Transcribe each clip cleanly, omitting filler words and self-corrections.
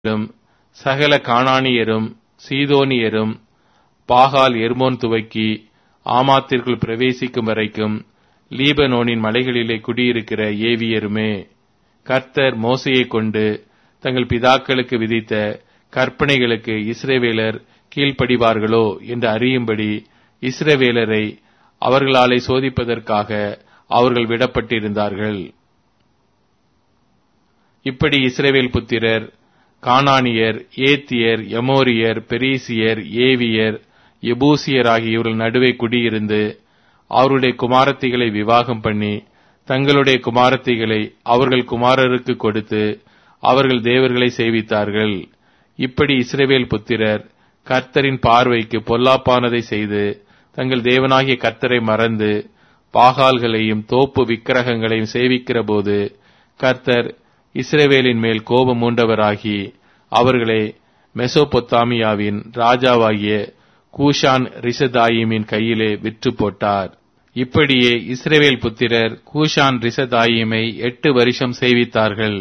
சகல கானானியரும் சீதோனியரும் பாகால் எர்மோன் துவக்கி ஆமாத்திற்குள் பிரவேசிக்கும் வரைக்கும் லீபனோனின் மலைகளிலே குடியிருக்கிற ஏவியருமே, கர்த்தர் மோசேயைக் கொண்டு தங்கள் பிதாக்களுக்கு விதித்த கற்பனைகளுக்கு இஸ்ரவேலர் கீழ்ப்படிவார்களோ என்று அறியும்படி இஸ்ரவேலரை அவர்களாலே சோதிப்பதற்காக அவர்கள் விடப்பட்டிருந்தார்கள். இப்படி இஸ்ரவேல் புத்திரர் கானானியர், ஏத்தியர், எமோரியர், பெரிசியர், ஏவியர், எபூசியர் ஆகிய இவர்கள் நடுவே குடியிருந்து அவருடைய குமாரத்திகளை விவாகம் பண்ணி தங்களுடைய குமாரத்திகளை அவர்கள் குமாரருக்கு கொடுத்து அவர்கள் தேவர்களை சேவித்தார்கள். இப்படி இஸ்ரவேல் புத்திரர் கர்த்தரின் பார்வைக்கு பொல்லாப்பானதை செய்து தங்கள் தேவனாகிய கர்த்தரை மறந்து பாகால்களையும் தோப்பு விக்கிரகங்களையும் சேவிக்கிற போது கர்த்தர் இஸ்ரவேலின் மேல் கோபம் மூண்டவராகி அவர்களை மெசொப்பொத்தாமியாவின் ராஜாவாகிய கூஷான் ரிஷதாயிமின் கையிலே விற்று போட்டார். இப்படியே இஸ்ரவேல் புத்திரர் கூஷான் ரிஷதாயிமை 8 வருஷம் சேவித்தார்கள்.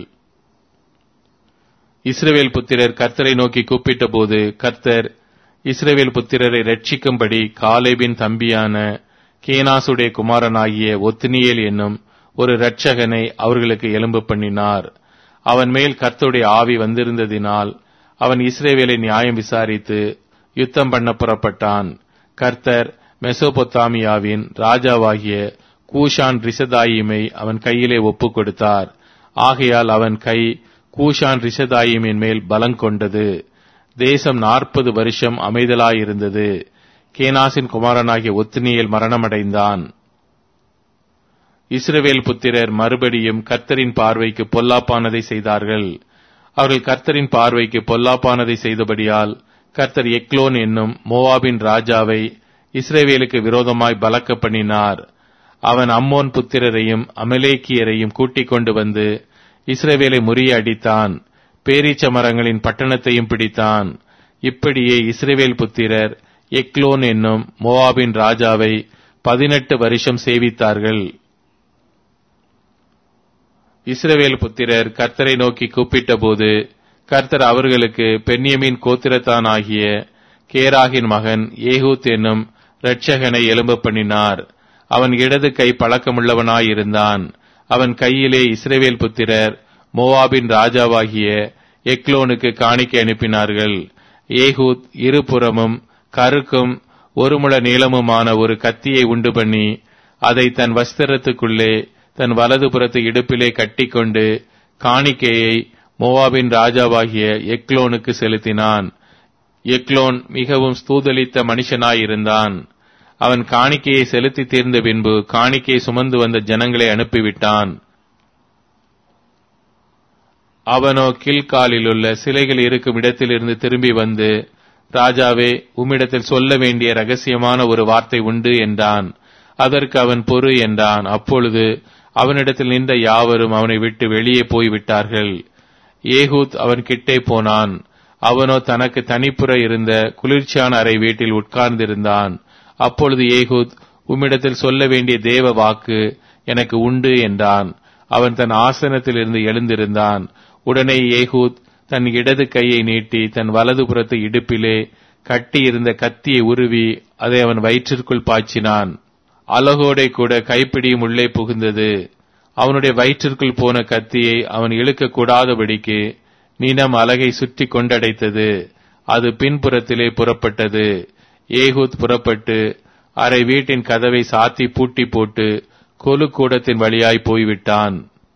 இஸ்ரவேல் புத்திரர் கர்த்தரை நோக்கி கூப்பிட்ட போது கர்த்தர் இஸ்ரவேல் புத்திரரை ரட்சிக்கும்படி காலேபின் தம்பியான கேனாசுடைய குமாரனாகிய ஒத்னியேல் என்னும் ஒரு இரட்சகனை அவர்களுக்கு எழும்ப பண்ணினார். அவன் மேல் கர்த்தருடைய ஆவி வந்திருந்ததினால் அவன் இஸ்ரவேலை நியாயம் விசாரித்து யுத்தம் பண்ண புறப்பட்டான். கர்த்தர் மெசொப்பொத்தாமியாவின் ராஜாவாகிய கூஷான் ரிஷதாயிமை அவன் கையிலே ஒப்புக் கொடுத்தார். ஆகையால் அவன் கை கூஷான் ரிஷதாயிமின் மேல் பலங்கொண்டது. தேசம் 40 வருஷம் அமைதலாயிருந்தது. கேனாசின் குமாரனாகிய ஒத்னியேல் மரணமடைந்தான். இஸ்ரவேல் புத்திரர் மறுபடியும் கர்த்தரின் பார்வைக்கு பொல்லாப்பானதை செய்தார்கள். அவர்கள் கர்த்தரின் பார்வைக்கு பொல்லாப்பானதை செய்தபடியால் கர்த்தர் எக்லோன் என்னும் மோவாபின் ராஜாவை இஸ்ரவேலுக்கு விரோதமாய் பலக்க பண்ணினார். அவன் அம்மோன் புத்திரரையும் அமலேக்கியரையும் கூட்டிக் கொண்டு வந்து இஸ்ரவேலை முறியடித்தான். பேரீச்ச மரங்களின் பட்டணத்தையும் பிடித்தான். இப்படியே இஸ்ரவேல் புத்திரர் எக்லோன் என்னும் மோவாபின் ராஜாவை 18 வருஷம் சேவித்தார்கள். இஸ்ரவேல் புத்திரர் கர்த்தரை நோக்கி கூப்பிட்ட போது கர்த்தர் அவர்களுக்கு பென்யமீன் கோத்திரத்தான் ஆகிய கேராகின் மகன் ஏகூத் என்னும் இரட்சகனை எழும்ப பண்ணினார். அவன் இடது கை பழக்கமுள்ளவனாயிருந்தான். அவன் கையிலே இஸ்ரவேல் புத்திரர் மோவாபின் ராஜாவாகிய எக்லோனுக்கு காணிக்கை அனுப்பினார்கள். ஏகூத் இருபுறமும் கருக்கும் 1 முழ நீளமுமான ஒரு கத்தியை உண்டு பண்ணி அதை தன் வஸ்திரத்துக்குள்ளே தன் வலது புறத்து இடுப்பிலே கட்டிக்கொண்டு காணிக்கையை மோவாபின் ராஜாவாகிய எக்லோனுக்கு செலுத்தினான். எக்லோன் மிகவும் ஸ்தூதலித்த மனுஷனாயிருந்தான். அவன் காணிக்கையை செலுத்தி தீர்ந்த பின்பு காணிக்கையை சுமந்து வந்த ஜனங்களை அனுப்பிவிட்டான். அவனோ கில்காலிலுள்ள சிலைகள் இருக்கும் இடத்திலிருந்து திரும்பி வந்து, ராஜாவே, உம்மிடத்தில் சொல்ல வேண்டிய ரகசியமான ஒரு வார்த்தை உண்டு என்றான். அதற்கு அவன் பொறு என்றான். அப்பொழுது அவனிடத்தில் நின்ற யாவரும் அவனை விட்டு வெளியே போய்விட்டார்கள். ஏகூத் அவன் கிட்டே போனான். அவனோ தனக்கு தனிப்புற இருந்த குளிர்ச்சியான அறை வீட்டில் உட்கார்ந்திருந்தான். அப்பொழுது ஏகூத், உம்மிடத்தில் சொல்ல வேண்டிய தேவ வாக்கு எனக்கு உண்டு என்றான். அவன் தன் ஆசனத்திலிருந்து எழுந்திருந்தான். உடனே ஏகூத் தன் இடது கையை நீட்டி தன் வலது புறத்து இடுப்பிலே கட்டி இருந்த கத்தியை உருவி அதை அவன் வயிற்றிற்குள் பாய்ச்சினான். அலகோடை கூட கைப்பிடியும் உள்ளே புகுந்தது. அவனுடைய வயிற்றிற்குள் போன கத்தியை அவன் இழுக்க கூடாதபடிக்கு நினம் அலகை சுற்றி கொண்டடைத்தது. அது பின்புறத்திலே புறப்பட்டது. ஏகூத் புறப்பட்டு அரை வீட்டின் கதவை சாத்தி பூட்டி போட்டு கொலு கூடத்தின் வழியாய் போய்விட்டான்.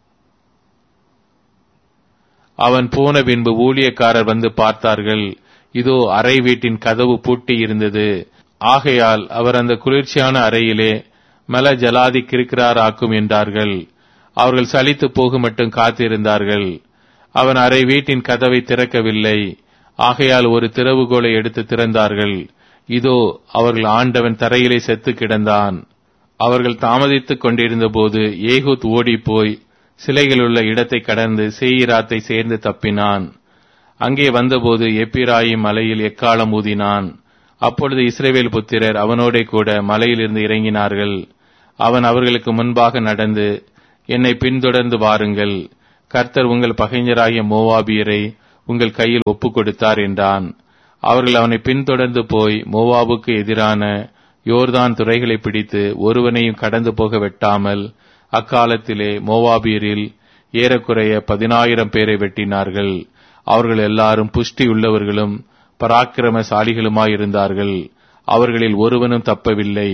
அவன் போன பின்பு ஊழியக்காரர் வந்து பார்த்தார்கள். இதோ அறை வீட்டின் கதவு பூட்டி இருந்தது. ஆகையால் அவர் அந்த குளிர்ச்சியான அறையிலே மல ஜலாதி கிருக்கிறாராக்கும் என்றார்கள். அவர்கள் சலித்து போக மட்டும் காத்திருந்தார்கள். அவன் அறை வீட்டின் கதவை திறக்கவில்லை. ஆகையால் ஒரு திறவுகோலை எடுத்து திறந்தார்கள். இதோ அவர்கள் ஆண்டவன் தரையிலே செத்து கிடந்தான். அவர்கள் தாமதித்துக் கொண்டிருந்த போது ஏகூத் ஓடிப்போய் சிலைகளுள்ள இடத்தை கடந்து சேயிராத்தை சேர்ந்து தப்பினான். அங்கே வந்தபோது எப்பிராயிம் மலையில் எக்காளம் ஊதினான். அப்பொழுது இஸ்ரவேல் புத்திரர் அவனோடே கூட மலையிலிருந்து இறங்கினார்கள். அவன் அவர்களுக்கு முன்பாக நடந்து, என்னை பின்தொடர்ந்து வாருங்கள், கர்த்தர் உங்கள் பகைஞராகிய மோவாபியரை உங்கள் கையில் ஒப்புக் கொடுத்தார் என்றான். அவர்கள் அவனை பின்தொடர்ந்து போய் மோவாபுக்கு எதிரான யோர்தான் துறைகளை பிடித்து ஒருவனையும் கடந்து போக வெட்டாமல் அக்காலத்திலே மோவாபியரில் ஏறக்குறைய 10,000 பேரை வெட்டினார்கள். அவர்கள் எல்லாரும் புஷ்டி உள்ளவர்களும் பராக்கிரமசாலிகளுமாயிருந்தார்கள். அவர்களில் ஒருவனும் தப்பவில்லை.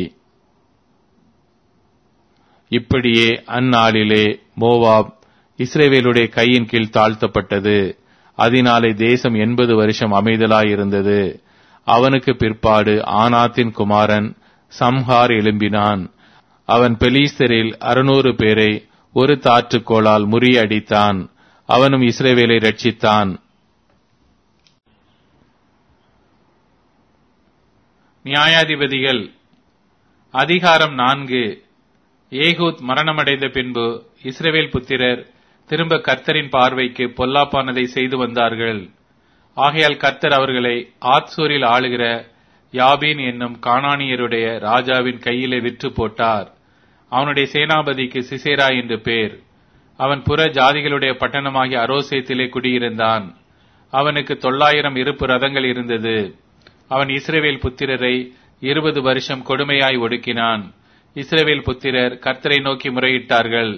இப்படியே அந்நாளிலே மோவாப் இஸ்ரவேலுடைய கையின் கீழ் தாழ்த்தப்பட்டது. அதனாலே தேசம் 80 வருஷம் அமைதலாயிருந்தது. அவனுக்கு பிற்பாடு ஆனாத்தின் குமாரன் சம்ஹார் எழும்பினான். அவன் பெலிஸ்தரில் 600 பேரை ஒரு தாற்றுக்கோளால் முறியடித்தான். அவனும் இஸ்ரவேலை ரட்சித்தான். நியாயாதிபதிகள் அதிகாரம் 4. ஏகூத் மரணமடைந்த பின்பு இஸ்ரவேல் புத்திரர் திரும்ப கர்த்தரின் பார்வைக்கு பொல்லாப்பானதை செய்து வந்தார்கள். ஆகையால் கர்த்தர் அவர்களை ஆத்சூரில் ஆளுகிற யாபீன் என்னும் கானானியருடைய ராஜாவின் கையிலே விற்று போட்டார். அவனுடைய சேனாபதிக்கு சிசேரா என்று பேர். அவன் புற ஜாதிகளுடைய பட்டணமாகிய அரோசேத்திலே குடியிருந்தான். அவனுக்கு 900 இருப்பு ரதங்கள் இருந்தது. அவன் இஸ்ரவேல் புத்திரரை 20 வருஷம் கொடுமையாய் ஒடுக்கினான். இஸ்ரவேல் புத்திரர் கர்த்தரை நோக்கி முறையிட்டார்கள்.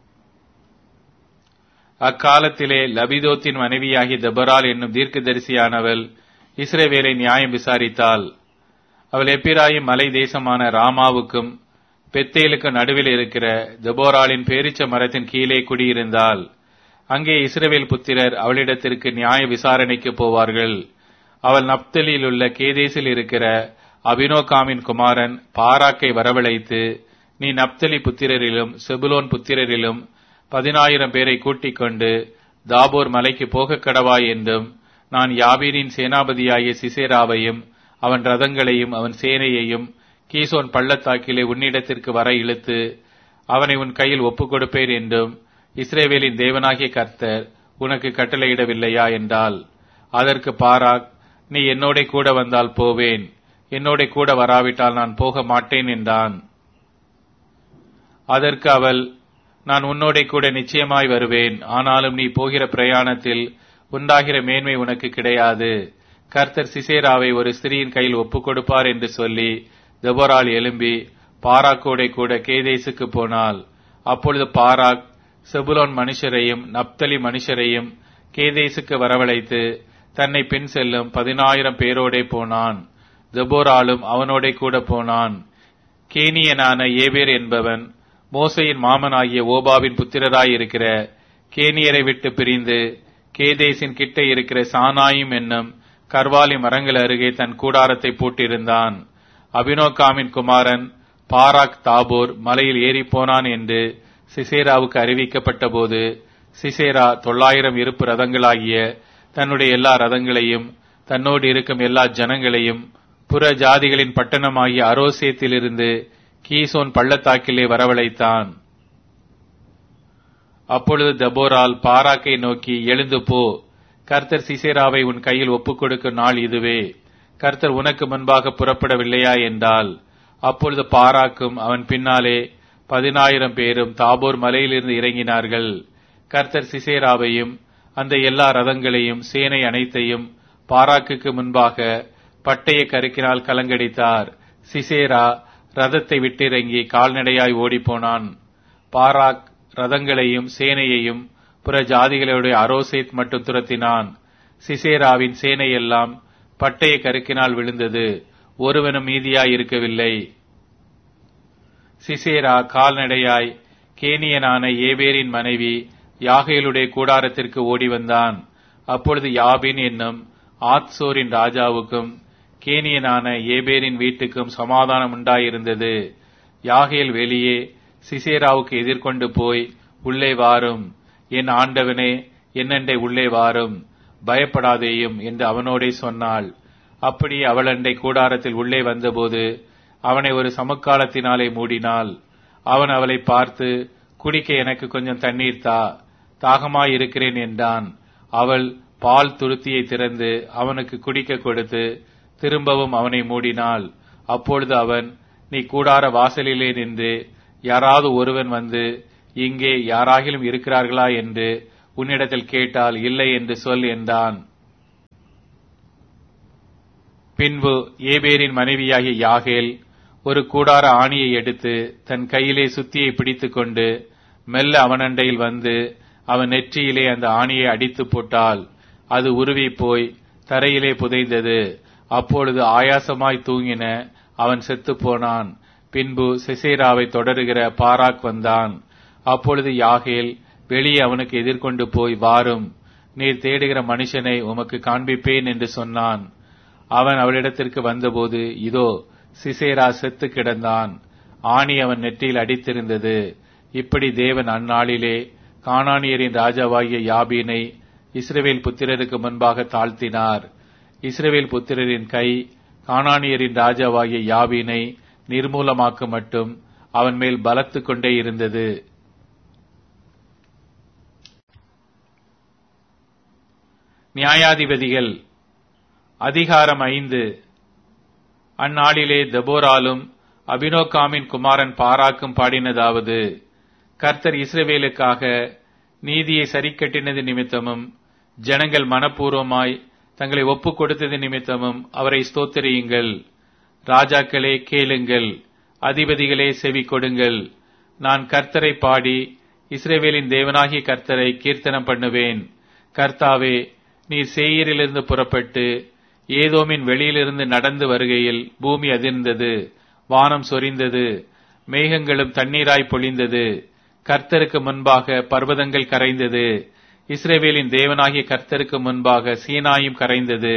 அக்காலத்திலே லபிதோத்தின் மனைவியாகிய தெபொராள் என்னும் தீர்க்கதரிசியானவள் இஸ்ரவேலை நியாயம் விசாரித்தாள். அவள் எப்பிராயிம் மலை தேசமான ராமாவுக்கும் பெத்தேலுக்கு நடுவில் இருக்கிற தெபொராளின் பேரிச்ச மரத்தின் கீழே குடியிருந்தாள். அங்கே இஸ்ரவேல் புத்திரர் அவளிடத்திற்கு நியாய விசாரணைக்கு போவார்கள். அவள் நப்தலியில் உள்ள கேதேசில் இருக்கிற அபினோகாமின் குமாரன் பாராக்கை வரவழைத்து, நீ நப்தலி புத்திரரிலும் செபுலோன் புத்திரரிலும் 10,000 பேரை கூட்டிக் கொண்டு தாபோர் மலைக்கு போக கடவாய் என்றும், நான் யாபீனின் சேனாபதியாகிய சிசேராவையும் அவன் ரதங்களையும் அவன் சேனையையும் கீசோன் பள்ளத்தாக்கிலே உன்னிடத்திற்கு வர இழுத்து அவனை உன் கையில் ஒப்புக் கொடுப்பேன் என்றும் இஸ்ரவேலின் தேவனாகிய கர்த்தர் உனக்கு கட்டளையிடவில்லையா என்றால், அதற்கு பாராக், நீ என்னோட கூட வந்தால் போவேன், என்னோட கூட வராவிட்டால் நான் போக மாட்டேன் என்றான். அதற்கு அவள், நான் உன்னோட கூட நிச்சயமாய் வருவேன், ஆனாலும் நீ போகிற பிரயாணத்தில் உண்டாகிற மேன்மை உனக்கு கிடையாது. கர்த்தர் சிசேராவை ஒரு ஸ்திரீயின் கையில் ஒப்புக் கொடுப்பார் என்று சொல்லி தெபொராள் எழும்பி பாராக்கோட கூட கேதேசுக்கு போனாள். அப்பொழுது பாராக் செபுலோன் மனுஷரையும் நப்தலி மனுஷரையும் கேதேசுக்கு வரவழைத்து தன்னை பின் செல்லும் 10,000 பேரோடே போனான். தெபொராளும் அவனோட கூட போனான். கேனியனான ஏபேர் என்பவன் மோசையின் மாமனாகிய ஓபாவின் புத்திரராயிருக்கிற கேனியரை விட்டு பிரிந்து கேதேசின் கிட்ட இருக்கிற சானாயும் என்னும் கர்வாலி மரங்கள் அருகே தன் கூடாரத்தை போட்டிருந்தான். அபினோகாமின் குமாரன் பாராக் தாபோர் மலையில் ஏறி போனான் என்று சிசேராவுக்கு அறிவிக்கப்பட்ட போது, சிசேரா 900 இருப்பு ரதங்களாகிய தன்னுடைய எல்லா ரதங்களையும் தன்னோடு இருக்கும் எல்லா ஜனங்களையும் புற ஜாதிகளின் பட்டணமாகிய அரோசேத்திலிருந்து கீசோன் பள்ளத்தாக்கிலே வரவழைத்தான். அப்பொழுது தெபொராள் பாராக்கை நோக்கி, எழுந்து போ, கர்த்தர் சிசேராவை உன் கையில் ஒப்புக் கொடுக்கும் நாள் இதுவே, கர்த்தர் உனக்கு முன்பாக புறப்படவில்லையா என்றால். அப்பொழுது பாராக்கும் அவன் பின்னாலே 10,000 பேரும் தாபோர் மலையிலிருந்து இறங்கினார்கள். கர்த்தர் சிசேராவையும் அந்த எல்லா ரதங்களையும் சேனை அனைத்தையும் பாராக்குக்கு முன்பாக பட்டய கருக்கினால் கலங்கடித்தார். சிசேரா ரதத்தை விட்டிறங்கி கால்நடையாய் ஓடிப்போனான். பாராக் ரதங்களையும் சேனையையும் புற ஜாதிகளுடைய அரோசேத் மட்டும் துரத்தினான். சிசேராவின் சேனையெல்லாம் பட்டய கருக்கினால் விழுந்தது, ஒருவனும் மீதியாய் இருக்கவில்லை. சிசேரா கால்நடையாய் கேனியனான ஏபேரின் மனைவி யாகேலுடைய கூடாரத்திற்கு ஓடி வந்தான். அப்பொழுது யாபீன் என்னும் ஆத்சோரின் ராஜாவுக்கும் கேனியனான ஏபேரின் வீட்டுக்கும் சமாதானம் உண்டாயிருந்தது. யாகேல் வெளியே சிசேராவுக்கு எதிர்கொண்டு போய், உள்ளே வாரும், என் ஆண்டவனே, என்னண்டை உள்ளே வாரும், பயப்படாதேயும் என்று அவனோடே சொன்னாள். அப்படி அவளண்டை கூடாரத்தில் உள்ளே வந்தபோது அவனை ஒரு சமுக்காலத்தினாலே மூடினாள். அவன் அவளை பார்த்து, குடிக்க எனக்கு கொஞ்சம் தண்ணீர் தா, தாகமாயிருக்கிறேன் என்றான். அவள் பால் துருத்தியை திறந்து அவனுக்கு குடிக்க கொடுத்து திரும்பவும் அவனை மூடினாள். அப்பொழுது அவன், நீ கூடார வாசலிலே நின்று யாராவது ஒருவன் வந்து இங்கே யாராகிலும் இருக்கிறார்களா என்று உன்னிடத்தில் கேட்டால் இல்லை என்று சொல் என்றான். பின்பு ஏபேரின் மனைவியாகிய யாகேல் ஒரு கூடார ஆணியை எடுத்து தன் கையிலே சுத்தியை பிடித்துக் கொண்டு மெல்ல அவனண்டையில் வந்து அவன் நெற்றியிலே அந்த ஆணியை அடித்து போட்டால் அது உருவி போய் தரையிலே புதைந்தது. அப்பொழுது ஆயாசமாய் தூங்கின அவன் செத்து போனான். பின்பு சிசேராவை தொடருகிற பாராக் வந்தான். அப்பொழுது யாகேல் வெளியே அவனுக்கு எதிர்கொண்டு போய், வாரும், நீர் தேடுகிற மனுஷனை உமக்கு காண்பிப்பேன் என்று சொன்னான். அவன் அவளிடத்திற்கு வந்தபோது இதோ சிசேரா செத்து கிடந்தான். ஆணி அவன் நெற்றியில் அடித்திருந்தது. இப்படி தேவன் அந்நாளிலே கானானியரின் ராஜாவாகிய யாபீனை இஸ்ரவேல் புத்திரருக்கு முன்பாக தாழ்த்தினார். இஸ்ரவேல் புத்திரரின் கை கானானியரின் ராஜாவாகிய யாபீனை நிர்மூலமாக்க மட்டும் அவன் மேல் பலத்து கொண்டே இருந்தது. நியாயாதிபதிகள் அதிகாரம் 5. அந்நாளிலே தெபோராலும் அபினோகாமின் குமாரன் பாராக்கும் பாடினதாவது: கர்த்தர் இஸ்ரவேலுக்காக நீதியை சரிக்கட்டினது நிமித்தமும் ஜனங்கள் மனப்பூர்வமாய் தங்களை ஒப்புக் கொடுத்தது நிமித்தமும் அவரை ஸ்தோத்திரியுங்கள். ராஜாக்களே கேளுங்கள், அதிபதிகளே செவி கொடுங்கள். நான் கர்த்தரை பாடி இஸ்ரவேலின் தேவனாகிய கர்த்தரை கீர்த்தனம் பண்ணுவேன். கர்த்தாவே, நீர் சேயீரிலிருந்து புறப்பட்டு ஏதோமின் வெளியிலிருந்து நடந்து வருகையில் பூமி அதிர்ந்தது, வானம் சொரிந்தது, மேகங்களும் தண்ணீராய் பொழிந்தது. கர்த்தருக்கு முன்பாக பர்வதங்கள் கரைந்தது, இஸ்ரவேலின் தேவனாகிய கர்த்தருக்கு முன்பாக சீனாயும் கரைந்தது.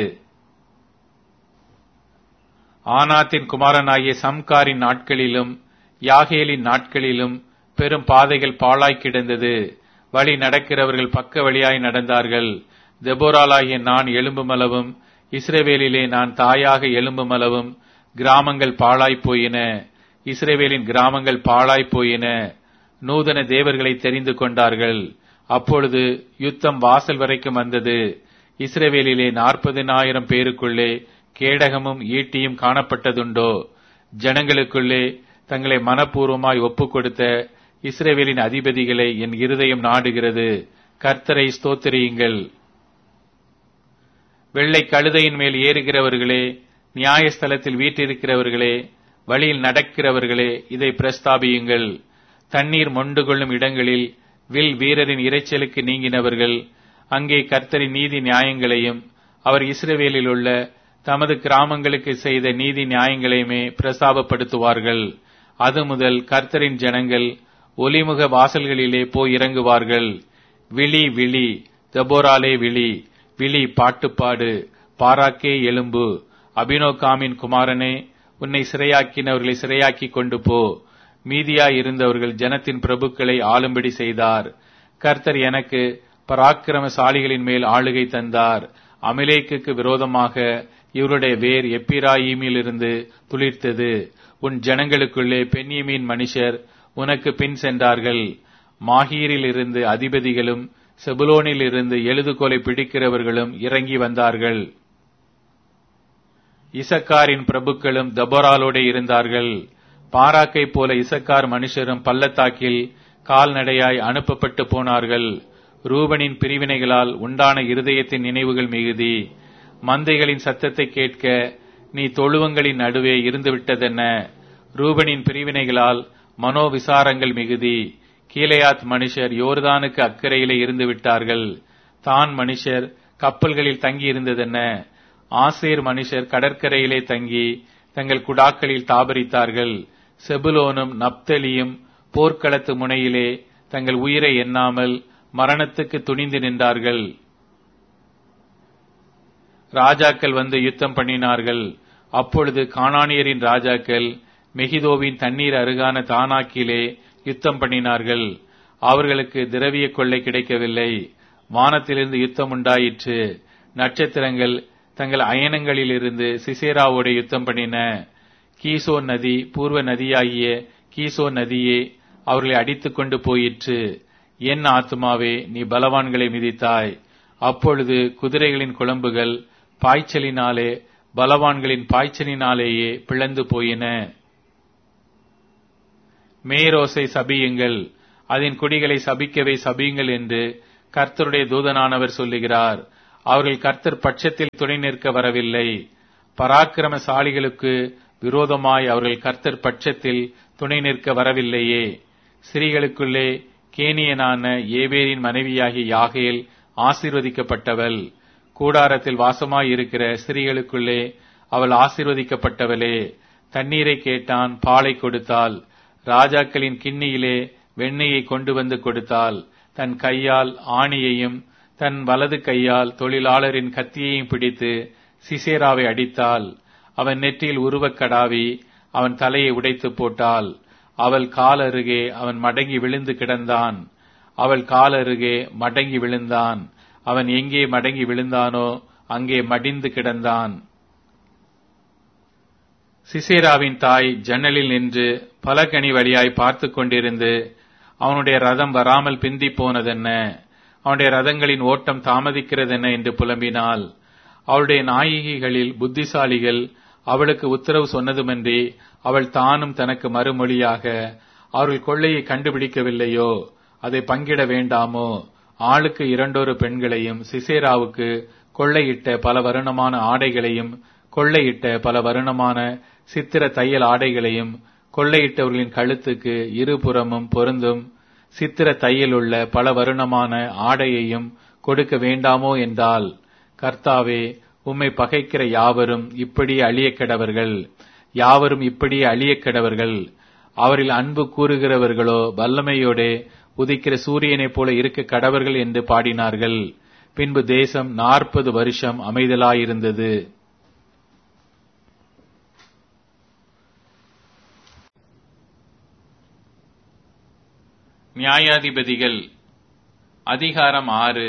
ஆனாத்தின் குமாரனாகிய சம்காரின் நாட்களிலும் யாகேலின் நாட்களிலும் பெரும் பாதைகள் பாழாய் கிடந்தது. வழி நடக்கிறவர்கள் பக்க வழியாய் நடந்தார்கள். தெபோராலாகிய நான் எலும்புமளவும் இஸ்ரவேலிலே நான் தாயாக எலும்புமளவும் கிராமங்கள் பாழாய் போயின. இஸ்ரவேலின் கிராமங்கள் பாழாய் போயின. நூதன தேவர்களை தெரிந்து கொண்டார்கள். அப்பொழுது யுத்தம் வாசல் வரைக்கும் வந்தது. இஸ்ரவேலிலே 40,000 பேருக்குள்ளே கேடகமும் ஈட்டியும் காணப்பட்டதுண்டோ? ஜனங்களுக்குள்ளே தங்களை மனப்பூர்வமாய் ஒப்புக் கொடுத்த இஸ்ரவேலின் அதிபதிகளை என் இருதயம் நாடுகிறது. கர்த்தரை ஸ்தோத்திரியுங்கள். வெள்ளை கழுதையின் மேல் ஏறுகிறவர்களே, நியாயஸ்தலத்தில் வீற்றிருக்கிறவர்களே, வழியில் நடக்கிறவர்களே, இதை பிரஸ்தாபியுங்கள். தண்ணீர் மொண்டு கொள்ளும் இடங்களில் வில் வீரரின் இரைச்சலுக்கு நீங்கினவர்கள் அங்கே கர்த்தரின் நீதி நியாயங்களையும் அவர் இஸ்ரவேலில் உள்ள தமது கிராமங்களுக்கு செய்த நீதி நியாயங்களையுமே பிரஸ்தாபப்படுத்துவார்கள். அது முதல் கர்த்தரின் ஜனங்கள் ஒலிமுக வாசல்களிலே போய் இறங்குவார்கள். விழி விழி, தெபோராலே விழி, விழி பாட்டுப்பாடு, பாராக்கே எலும்பு. அபினோகாமின் குமாரனே, உன்னை சிறையாக்கினவர்களை சிறையாக்கி கொண்டு போ. மீதியாய் இருந்தவர்கள் ஜனத்தின் பிரபுக்களை ஆளும்படி செய்தார். கர்த்தர் எனக்கு பராக்கிரமசாலிகளின் மேல் ஆளுகை தந்தார். அமிலேக்குக்கு விரோதமாக இவருடைய வேர் எப்பிராயீமிலிருந்து துளிர்த்தது. உன் ஜனங்களுக்குள்ளே பென்யமீன் மனுஷர் உனக்கு பின் சென்றார்கள். மாகீரில் இருந்து அதிபதிகளும் செபுலோனில் இருந்து எழுதுகோலை பிடிக்கிறவர்களும் இறங்கி வந்தார்கள். இசக்காரின் பிரபுக்களும் தெபோராலோடே இருந்தார்கள். பாராக்கை போல இசக்கார் மனுஷரும் பள்ளத்தாக்கில் கால்நடையாய் அனுப்பப்பட்டு போனார்கள். ரூபனின் பிரிவினைகளால் உண்டான இருதயத்தின் நினைவுகள் மிகுதி. மந்தைகளின் சத்தத்தை கேட்க நீ தொழுவங்களின் நடுவே இருந்துவிட்டதென்ன? ரூபனின் பிரிவினைகளால் மனோவிசாரங்கள் மிகுதி. கீலேயாத் மனுஷர் யோர்தானுக்கு அக்கறையிலே இருந்து விட்டார்கள். தான் மனுஷர் கப்பல்களில் தங்கி இருந்ததென்ன? ஆசேர் மனுஷர் கடற்கரையிலே தங்கி தங்கள் குடாக்களில் தாபரித்தார்கள். செபுலோனும் நப்தலியும் போர்க்களத்து முனையிலே தங்கள் உயிரை எண்ணாமல் மரணத்துக்கு துணிந்து நின்றார்கள். ராஜாக்கள் வந்து யுத்தம் பண்ணினார்கள். அப்பொழுது கானானியரின் ராஜாக்கள் மெகிதோவின் தண்ணீர் அருகான தானாக்கிலே யுத்தம் பண்ணினார்கள். அவர்களுக்கு திரவிய கொள்ளை கிடைக்கவில்லை. வானத்திலிருந்து யுத்தம் உண்டாயிற்று. நட்சத்திரங்கள் தங்கள் அயனங்களிலிருந்து சிசேராவோடு யுத்தம் பண்ணின. கீசோன் நதி, பூர்வ நதியாகிய கீசோன் நதியே அவர்களை அடித்துக் கொண்டு போயிற்று. என் ஆத்துமாவே, நீ பலவான்களை மிதித்தாய். அப்பொழுது குதிரைகளின் குளம்புகள் பாய்ச்சலினாலே பலவான்களின் பாய்ச்சலினாலேயே பிளந்து போயின. மேரோசை சபியுங்கள், அதன் குடிகளை சபிக்கவே சபியுங்கள் என்று கர்த்தருடைய தூதனானவர் சொல்லுகிறார், அவர்கள் கர்த்தர் பட்சத்தில் துணை நிற்க வரவில்லை. பராக்கிரமசாலிகளுக்கு விரோதமாய் அவர்கள் கர்த்தர் பட்சத்தில் துணை நிற்க வரவில்லையே. ஸ்திரீகளுக்குள்ளே கேனியனான ஏபேரின் மனைவியாகிய யாகேல் ஆசீர்வதிக்கப்பட்டவள். கூடாரத்தில் வாசமாயிருக்கிற ஸ்திரீகளுக்குள்ளே அவள் ஆசீர்வதிக்கப்பட்டவளே. தண்ணீரை கேட்டான், பாலை கொடுத்தாள். ராஜாக்களின் கிண்ணியிலே வெண்ணெயை கொண்டு வந்து கொடுத்தாள். தன் கையால் ஆணியையும் தன் வலது கையால் தொழிலாளரின் கத்தியையும் பிடித்து சிசேராவை அடித்தாள். அவன் நெற்றியில் உருவக் கடாவி அவன் தலையை உடைத்து போட்டாள். அவள் கால் அருகே அவன் மடங்கி விழுந்து கிடந்தான். அவள் கால் அருகே மடங்கி விழுந்தான். அவன் எங்கே மடங்கி விழுந்தானோ அங்கே மடிந்து கிடந்தான். சிசேராவின் தாய் ஜன்னலில் நின்று பலகனி வழியாய் பார்த்து கொண்டிருந்து, அவனுடைய ரதம் வராமல் பிந்தி போனதென்ன, அவனுடைய ரதங்களின் ஓட்டம் தாமதிக்கிறதென்ன என்று புலம்பினாள். அவளுடைய நாயகிகளில் புத்திசாலிகள் அவளுக்கு உத்தரவு சொன்னதுமன்றி அவள் தானும் தனக்கு மறுமொழியாக, அவர்கள் கொள்ளையை கண்டுபிடிக்கவில்லையோ, அதை பங்கிட வேண்டாமோ? ஆளுக்கு 2 பெண்களையும் சிசேராவுக்கு கொள்ளையிட்ட பல வருணமான ஆடைகளையும் கொள்ளையிட்ட பல வருணமான சித்திர தையல் ஆடைகளையும் கொள்ளையிட்டவர்களின் கழுத்துக்கு இருபுறமும் பொருந்தும் சித்திர தையல் உள்ள பல வருணமான ஆடையையும் கொடுக்க வேண்டாமோ என்றால், கர்த்தாவே, உம்மை பகைக்கிற யாவரும் இப்படியே அழியக்கெடவர்கள், யாவரும் இப்படியே அழியக்கெடவர்கள். அவரில் அன்பு கூறுகிறவர்களோ வல்லமையோடே உதிக்கிற சூரியனைப் போல இருக்க கடவர்கள் என்று பாடினார்கள். பின்பு தேசம் 40 வருஷம் அமைதலாயிருந்தது. நியாயாதிபதிகள் அதிகாரம் 6.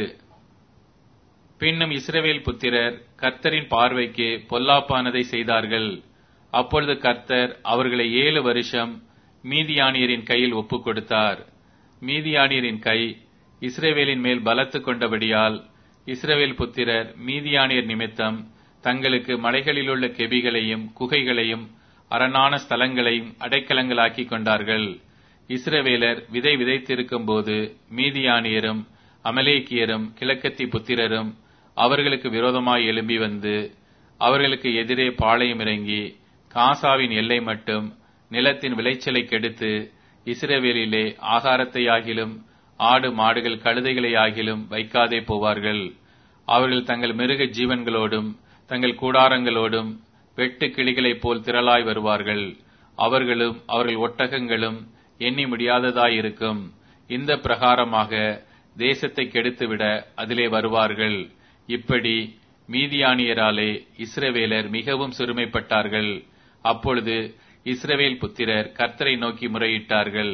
பின்னும் இஸ்ரவேல் புத்திரர் கர்த்தரின் பார்வைக்கு பொல்லாப்பானதை செய்தார்கள். அப்பொழுது கர்த்தர் அவர்களை 7 வருஷம் மீதியானியரின் கையில் ஒப்புக் கொடுத்தார். மீதியானியரின் கை இஸ்ரவேலின் மேல் பலத்து கொண்டபடியால் இஸ்ரவேல் புத்திரர் மீதியானியர் நிமித்தம் தங்களுக்கு மலைகளிலுள்ள கெபிகளையும் குகைகளையும் அரணான ஸ்தலங்களையும் அடைக்கலங்களாக்கி கொண்டார்கள். இஸ்ரவேலர் விதை விதைத்திருக்கும் போது மீதியானியரும் அமலேக்கியரும் கிழக்கத்தி புத்திரரும் அவர்களுக்கு விரோதமாய் எழும்பி வந்து அவர்களுக்கு எதிரே பாளையம் இறங்கி காசாவின் எல்லை மட்டும் நிலத்தின் விளைச்சலை கெடுத்து இஸ்ரவேலிலே ஆகாரத்தையாகிலும் ஆடு மாடுகள் கழுதைகளையாகிலும் வைக்காதே போவார்கள். அவர்கள் தங்கள் மிருக ஜீவன்களோடும் தங்கள் கூடாரங்களோடும் வெட்டு கிளிகளைப் போல் திரளாய் வருவார்கள். அவர்களும் அவர்கள் ஒட்டகங்களும் எண்ணி முடியாததாயிருக்கும். இந்த பிரகாரமாக தேசத்தை கெடுத்துவிட அதிலே வருவார்கள். இப்படி மீதியானியராலே இஸ்ரவேலர் மிகவும் சிறுமைப்பட்டார்கள். அப்பொழுது இஸ்ரவேல் புத்திரர் கர்த்தரை நோக்கி முறையிட்டார்கள்.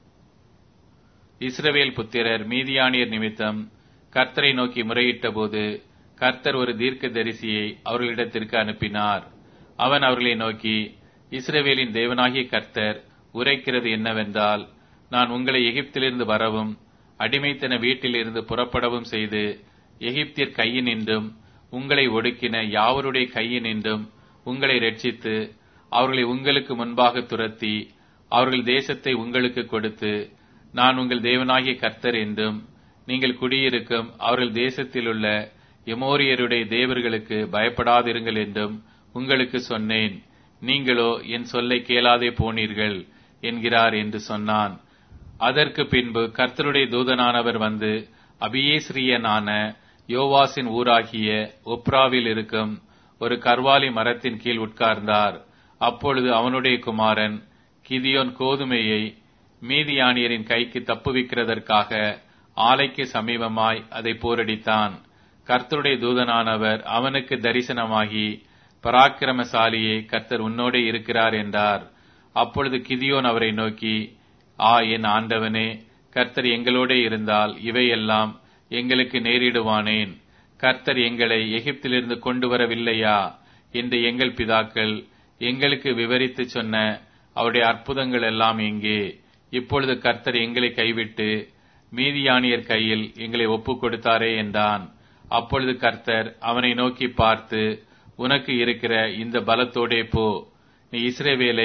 இஸ்ரவேல் புத்திரர் மீதியானியர் நிமித்தம் கர்த்தரை நோக்கி முறையிட்ட போது கர்த்தர் ஒரு தீர்க்கதரிசியை அவர்களிடத்திற்கு அனுப்பினார். அவன் அவர்களை நோக்கி, இஸ்ரவேலின் தேவனாகிய கர்த்தர் உரைக்கிறது என்னவென்றால், நான் உங்களை எகிப்திலிருந்து வரவும் அடிமைத்தன வீட்டிலிருந்து புறப்படவும் செய்து எகிப்தியர் கையினின்றும் உங்களை ஒடுக்கின யாவருடைய கையினின்றும் உங்களை ரட்சித்து அவர்களை உங்களுக்கு முன்பாக துரத்தி அவர்கள் தேசத்தை உங்களுக்கு கொடுத்து, நான் உங்கள் தேவனாகிய கர்த்தர் என்றும் நீங்கள் குடியிருக்கும் அவர்கள் தேசத்திலுள்ள எமோரியருடைய தேவர்களுக்கு பயப்படாதிருங்கள் என்றும் உங்களுக்கு சொன்னேன். நீங்களோ என் சொல்லை கேளாதே போனீர்கள் என்கிறார் என்று சொன்னான். அதற்கு பின்பு கர்த்தருடைய தூதனானவர் வந்து அபியேஸ்ரியனான யோவாசின் ஊராகிய ஒப்ராவில் இருக்கும் ஒரு கர்வாலி மரத்தின் கீழ் உட்கார்ந்தார். அப்பொழுது அவனுடைய குமாரன் கிதியோன் கோதுமையை மீதியானியரின் கைக்கு தப்புவிக்கிறதற்காக ஆலைக்கு சமீபமாய் அதை போரடித்தான். கர்த்தருடைய தூதனானவர் அவனுக்கு தரிசனமாகி, பராக்கிரமசாலியே, கர்த்தர் உன்னோடே இருக்கிறார் என்றார். அப்பொழுது கிதியோன் அவரை நோக்கி, என் ஆண்டவனே, கர்த்தர் எங்களோடே இருந்தால் இவையெல்லாம் எங்களுக்கு நேரிடுவானேன்? கர்த்தர் எங்களை எகிப்திலிருந்து கொண்டு வரவில்லையா என்று எங்கள் பிதாக்கள் எங்களுக்கு விவரித்து சொன்ன அவருடைய அற்புதங்கள் எல்லாம் எங்கே? இப்பொழுது கர்த்தர் எங்களை கைவிட்டு மீதியானியர் கையில் எங்களை ஒப்புக் கொடுத்தாரே என்றான். அப்பொழுது கர்த்தர் அவனை நோக்கி பார்த்து, உனக்கு இருக்கிற இந்த பலத்தோடே போ, நீ இஸ்ரவேலை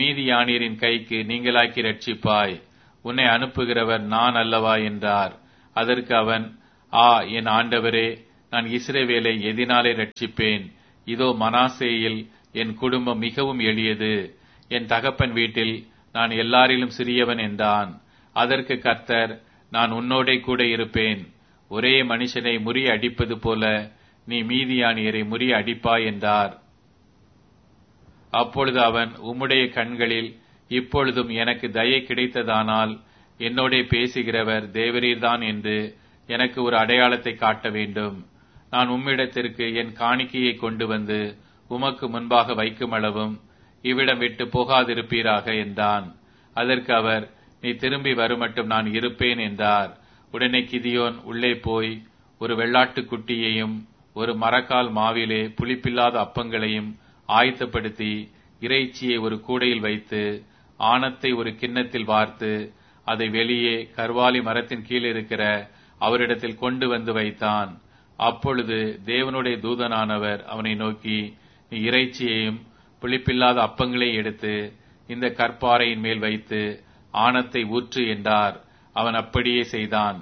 மீதியானியரின் கைக்கு நீங்களாக்கி ரட்சிப்பாய். உன்னை அனுப்புகிறவர் நான் அல்லவா என்றார். அதற்கு அவன், ஆ என் ஆண்டவரே, நான் இஸ்ரவேலை எதினாலே ரட்சிப்பேன்? இதோ மனாசேயில் என் குடும்பம் மிகவும் எளியது, என் தகப்பன் வீட்டில் நான் எல்லாரிலும் சிறியவன் என்றான். அதற்கு கர்த்தர், நான் உன்னோடே கூட இருப்பேன். ஒரே மனுஷனை முறிய அடிப்பது போல நீ மீதியானியரை முறிய அடிப்பாய் என்றார். அப்பொழுது அவன், உம்முடைய கண்களில் இப்பொழுதும் எனக்கு தயை கிடைத்ததானால் என்னோடே பேசுகிறவர் தேவரீர்தான் என்று எனக்கு ஒரு அடையாளத்தை காட்ட வேண்டும். நான் உம்மிடத்திற்கு என் காணிக்கையை கொண்டு வந்து உமக்கு முன்பாக வைக்குமளவும் இவ்விடம் விட்டு போகாதிருப்பீராக என்றான். அதற்கு அவர், நீ திரும்பி வருமட்டும் நான் இருப்பேன் என்றார். உடனே கிதியோன் உள்ளே போய் ஒரு வெள்ளாட்டுக் குட்டியையும் ஒரு மரக்கால் மாவிலே புளிப்பில்லாத அப்பங்களையும் ஆயத்தப்படுத்தி இறைச்சியை ஒரு கூடையில் வைத்து ஆணத்தை ஒரு கிண்ணத்தில் வார்த்து அதை வெளியே கர்வாலி மரத்தின் கீழ் இருக்கிற அவரிடத்தில் கொண்டு வந்து வைத்தான். அப்பொழுது தேவனுடைய தூதனானவர் அவனை நோக்கி, நீ இறைச்சியையும் புளிப்பில்லாத அப்பங்களையும் எடுத்து இந்த கற்பாறையின் மேல் வைத்து ஆணத்தை ஊற்று என்றார். அவன் அப்படியே செய்தான்.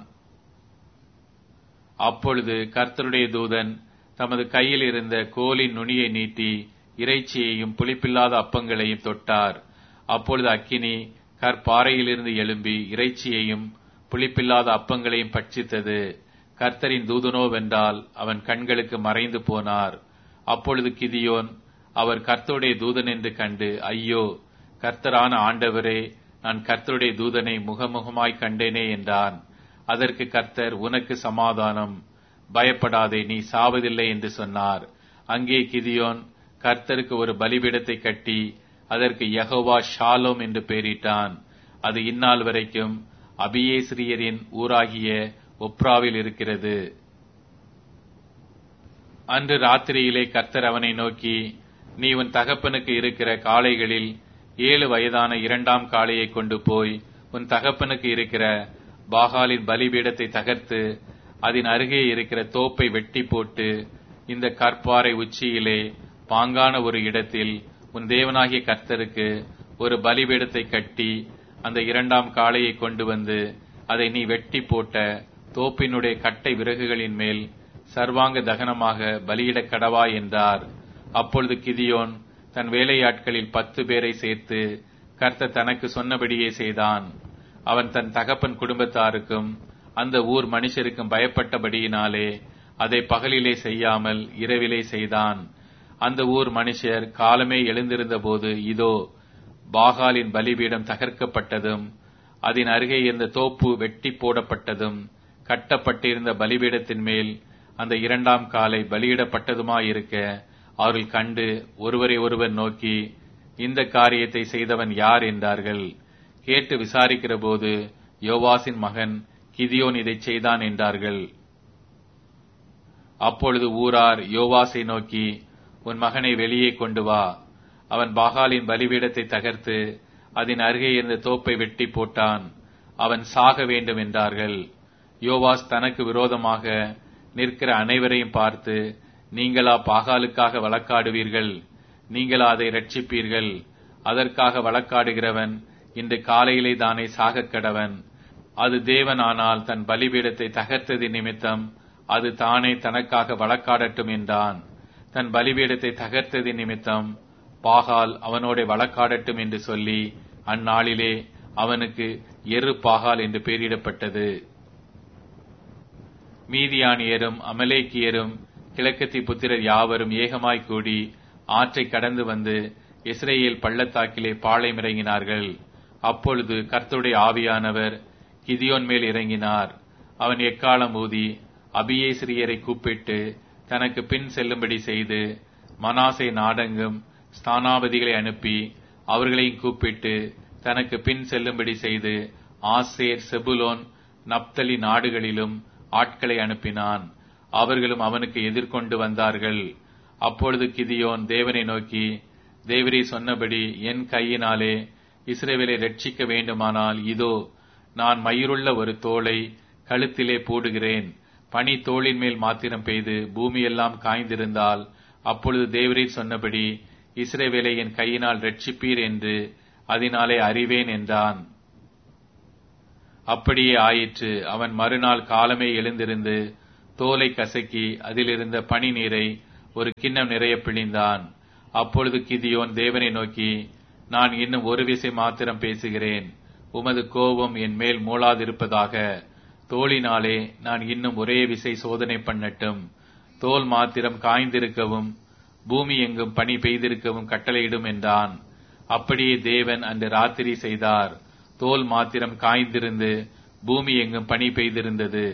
அப்பொழுது கர்த்தருடைய தூதன் தமது கையில் இருந்த கோலின் நுனியை நீட்டி இறைச்சியையும் புளிப்பில்லாத அப்பங்களையும் தொட்டார். அப்பொழுது அக்கினி கற்பாறையிலிருந்து எழும்பி இறைச்சியையும் புளிப்பில்லாத அப்பங்களையும் பட்சித்தது. கர்த்தரின் தூதனோவென்றால் அவன் கண்களுக்கு மறைந்து போனார். அப்பொழுது கிதியோன் அவர் கர்த்தருடைய தூதன் என்று கண்டு, ஐயோ, கர்த்தரான ஆண்டவரே, நான் கர்த்தருடைய தூதனை முகமுகமாய் கண்டேனே என்றான். அதற்கு கர்த்தர், உனக்கு சமாதானம், பயப்படாதே, நீ சாவதில்லை என்று சொன்னார். அங்கே கிதியோன் கர்த்தருக்கு ஒரு பலிபீடத்தை கட்டி அதற்கு யெகோவா ஷாலோம் என்று பெயரிட்டான். அது இந்நாள் வரைக்கும் அபியேஸ்ரியரின் ஊராகிய ஒப்ராவில் இருக்கிறது. அன்று ராத்திரியிலே கர்த்தர் அவனை நோக்கி, நீ உன் தகப்பனுக்கு இருக்கிற காளைகளில் 7 வயதான 2ஆம் காளையை கொண்டு போய் உன் தகப்பனுக்கு இருக்கிற பாகாலின் பலிபீடத்தை தகர்த்து அதன் அருகே இருக்கிற தோப்பை வெட்டி போட்டு இந்த கற்பாறை உச்சியிலே பாங்கான ஒரு இடத்தில் உன் தேவனாகிய கர்த்தருக்கு ஒரு பலிபீடத்தை கட்டி அந்த 2ஆம் காளையை கொண்டு வந்து அதை நீ வெட்டி போட்ட தோப்பினுடைய கட்டை விறகுகளின் மேல் சர்வாங்க தகனமாக பலியிடக் கடவாய் என்றார். அப்பொழுது கிதியோன் தன் வேலையாட்களில் 10 பேரை சேர்த்து கர்த்தர் தனக்கு சொன்னபடியே செய்தான். அவன் தன் தகப்பன் குடும்பத்தாருக்கும் அந்த ஊர் மனுஷருக்கும் பயப்பட்டபடியினாலே அதை பகலிலே செய்யாமல் இரவிலே செய்தான். அந்த ஊர் மனுஷர் காலமே எழுந்திருந்த போது இதோ பாகாலின் பலிபீடம் தகர்க்கப்பட்டதும் அதன் அருகே இருந்த தோப்பு வெட்டி போடப்பட்டதும் கட்டப்பட்டிருந்த பலிபீடத்தின் மேல் அந்த 2ஆம் காலை பலியிடப்பட்டதுமாயிருக்க அவர்கள் கண்டு ஒருவரை ஒருவர் நோக்கி, இந்த காரியத்தை செய்தவன் யார் என்றார்கள். கேட்டு விசாரிக்கிற போது யோவாசின் மகன் கிதியோன் இதை செய்தான் என்றார்கள். அப்பொழுது ஊரார் யோவாசை நோக்கி, உன் மகனை வெளியே கொண்டு வா, அவன் பாகாலின் பலிபீடத்தை தகர்த்து அதன் அருகே இருந்த தோப்பை வெட்டி போட்டான், அவன் சாக வேண்டும் என்றார்கள். யோவாஸ் தனக்கு விரோதமாக நிற்கிற அனைவரையும் பார்த்து, நீங்களா பாகாலுக்காக வழக்காடுவீர்கள்? நீங்களா அதை ரட்சிப்பீர்கள்? அதற்காக வழக்காடுகிறவன் இன்று காலையிலே தானே சாகக் கடவன். அது தேவனானால் தன் பலிபீடத்தை தகர்த்தது நிமித்தம் அது தானே தனக்காக வழக்காடட்டும் என்றான். தன் பலிபீடத்தை தகர்த்தது நிமித்தம் பாகால் அவனோட வழக்காடட்டும் என்று சொல்லி அந்நாளிலே அவனுக்கு எரு பாகால் என்று பெயரிடப்பட்டது. மீதியானியரும் அமலேக்கியரும் கிழக்கத்தி புத்திரர் யாவரும் ஏகமாய் கூடி ஆற்றை கடந்து வந்து இஸ்ரேல் பள்ளத்தாக்கிலே பாளையமிறங்கினார்கள். அப்பொழுது கர்த்தருடைய ஆவியானவர் கிதியோன் மேல் இறங்கினார். அவன் எக்காளம் ஊதி அபியேஸ்ரியரை கூப்பிட்டு தனக்கு பின் செல்லும்படி செய்து மனாசே நாடெங்கும் ஸ்தானாபதிகளை அனுப்பி அவர்களையும் கூப்பிட்டு தனக்கு பின் செல்லும்படி செய்து ஆசேர், செபுலோன், நப்தலி நாடுகளிலும் ஆட்களை அனுப்பினான். அவர்களும் அவனுக்கு எதிர்கொண்டு வந்தார்கள். அப்பொழுது கிதியோன் தேவனை நோக்கி, தேவரே சொன்னபடி என் கையினாலே இஸ்ரவேலை ரட்சிக்க வேண்டுமானால் இதோ நான் மயிருள்ள ஒரு தோளை கழுத்திலே போடுகிறேன். பனி தோளின் மேல் மாத்திரம் பெய்து பூமியெல்லாம் காய்ந்திருந்தால் அப்பொழுது தேவரீர் சொன்னபடி இஸ்ரவேலை என் கையினால் ரட்சிப்பீர் என்று அதனாலே அறிவேன் என்றான். அப்படியே ஆயிற்று. அவன் மறுநாள் காலமே எழுந்திருந்து தோலை கசக்கி அதிலிருந்த பனி நீரை ஒரு கிண்ணம் நிறைய பிழிந்தான். அப்பொழுது கிதியோன் தேவனை நோக்கி, நான் இன்னும் ஒரு விசை மாத்திரம் பேசுகிறேன், உமது கோபம் என் மேல் மூளாதிருப்பதாக. தோளினாலே நான் இன்னும் ஒரே விசை சோதனை பண்ணட்டும். தோல் மாத்திரம் காய்ந்திருக்கவும் பூமி எங்கும் பனி பெய்திருக்கவும் கட்டளையிடும் என்றான். அப்படியே தேவன் அன்று ராத்திரி செய்தார். தோல் மாத்திரம் காய்ந்திருந்து பூமி எங்கும் பனி பெய்திருந்தது.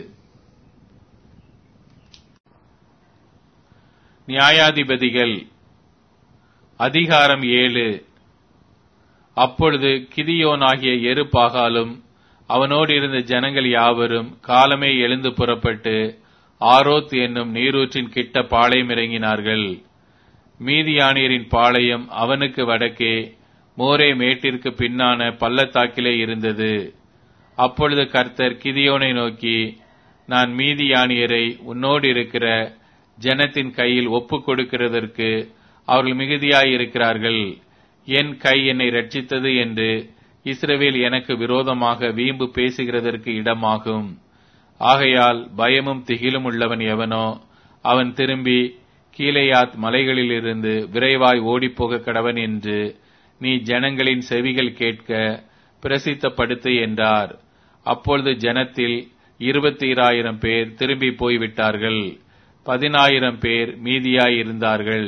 நியாயாதிபதிகள் அதிகாரம் 7. அப்பொழுது கிதியோனாகிய எருபாகாலும் அவனோடு இருந்த ஜனங்கள் யாவரும் காலமே எழுந்து புறப்பட்டு ஆரோத் என்னும் நீரூற்றின் கிட்ட பாளையம் இறங்கினார்கள். மீதியானியரின் பாளையம் அவனுக்கு வடக்கே மோரே மேட்டிற்கு பின்னான பள்ளத்தாக்கிலே இருந்தது. அப்பொழுது கர்த்தர் கிதியோனை நோக்கி, நான் மீதியானியரை உன்னோடு இருக்கிற ஜனத்தின் கையில் ஒப்புக் கொடுக்கிறதற்கு அவர்கள் மிகுதியாயிருக்கிறார்கள். என் கை என்னை ரட்சித்தது என்று இஸ்ரவேல் எனக்கு விரோதமாக வீம்பு பேசுகிறதற்கு இடமாகும். ஆகையால் பயமும் திகிலும் உள்ளவன் எவனோ அவன் திரும்பி கீலேயாத் மலைகளிலிருந்து விரைவாய் ஓடிப்போக கடவன் என்று நீ ஜனங்களின் செவிகள் கேட்க பிரசித்தப்படுத்து என்றார். அப்பொழுது ஜனத்தில் 22,000 பேர் திரும்பி போய்விட்டார்கள். 10,000 பேர் மீதியாயிருந்தார்கள்.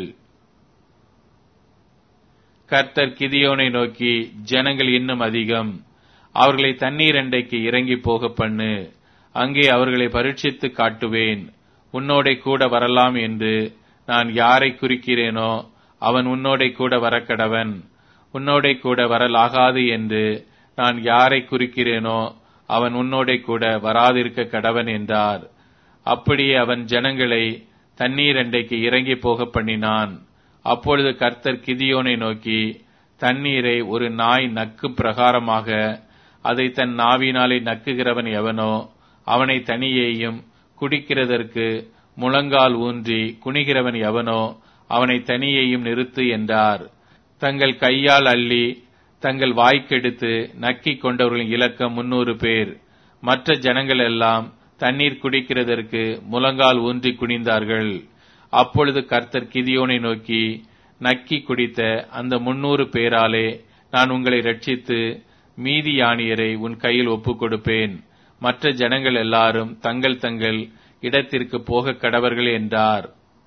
கர்த்தர் கிதியோனை நோக்கி, ஜனங்கள் இன்னும் அதிகம், அவர்களை தண்ணீர் அண்டைக்கு இறங்கி போக பண்ணு, அங்கே அவர்களை பரீட்சித்து காட்டுவேன். உன்னோடே கூட வரலாம் என்று நான் யாரை குறிக்கிறேனோ அவன் உன்னோடே கூட வரக்கடவன். உன்னோடே கூட வரலாகாது என்று நான் யாரை குறிக்கிறேனோ அவன் உன்னோடே கூட வராதிருக்க கடவன் என்றார். அப்படியே அவன் ஜனங்களை தண்ணீர் அண்டைக்கு இறங்கி போக பண்ணினான். அப்பொழுது கர்த்தர் கிதியோனை நோக்கி, தண்ணீரை ஒரு நாய் நக்கும் பிரகாரமாக அதை தன் நாவினாலே நக்குகிறவன் எவனோ அவனை தனியேயும், குடிக்கிறதற்கு முழங்கால் ஊன்றி குனிகிறவன் எவனோ அவனை தனியேயும் நிறுத்து என்றார். தங்கள் கையால் அள்ளி தங்கள் வாய்க்கெடுத்து நக்கிக் கொண்டவர்களின் இலக்கம் 300 பேர். மற்ற ஜனங்கள் எல்லாம் தண்ணீர் குடிக்கிறதற்கு முழங்கால் ஊன்றி குனிந்தார்கள். அப்பொழுது கர்த்தர் கிதியோனை நோக்கி, நக்கி குடித்த அந்த 300 பேராலே நான் உங்களை ரட்சித்து மீதியானியரை உன் கையில் ஒப்புக் கொடுப்பேன். மற்ற ஜனங்கள் எல்லாரும் தங்கள் தங்கள் இடத்திற்கு போக கடவர்கள் என்றார்.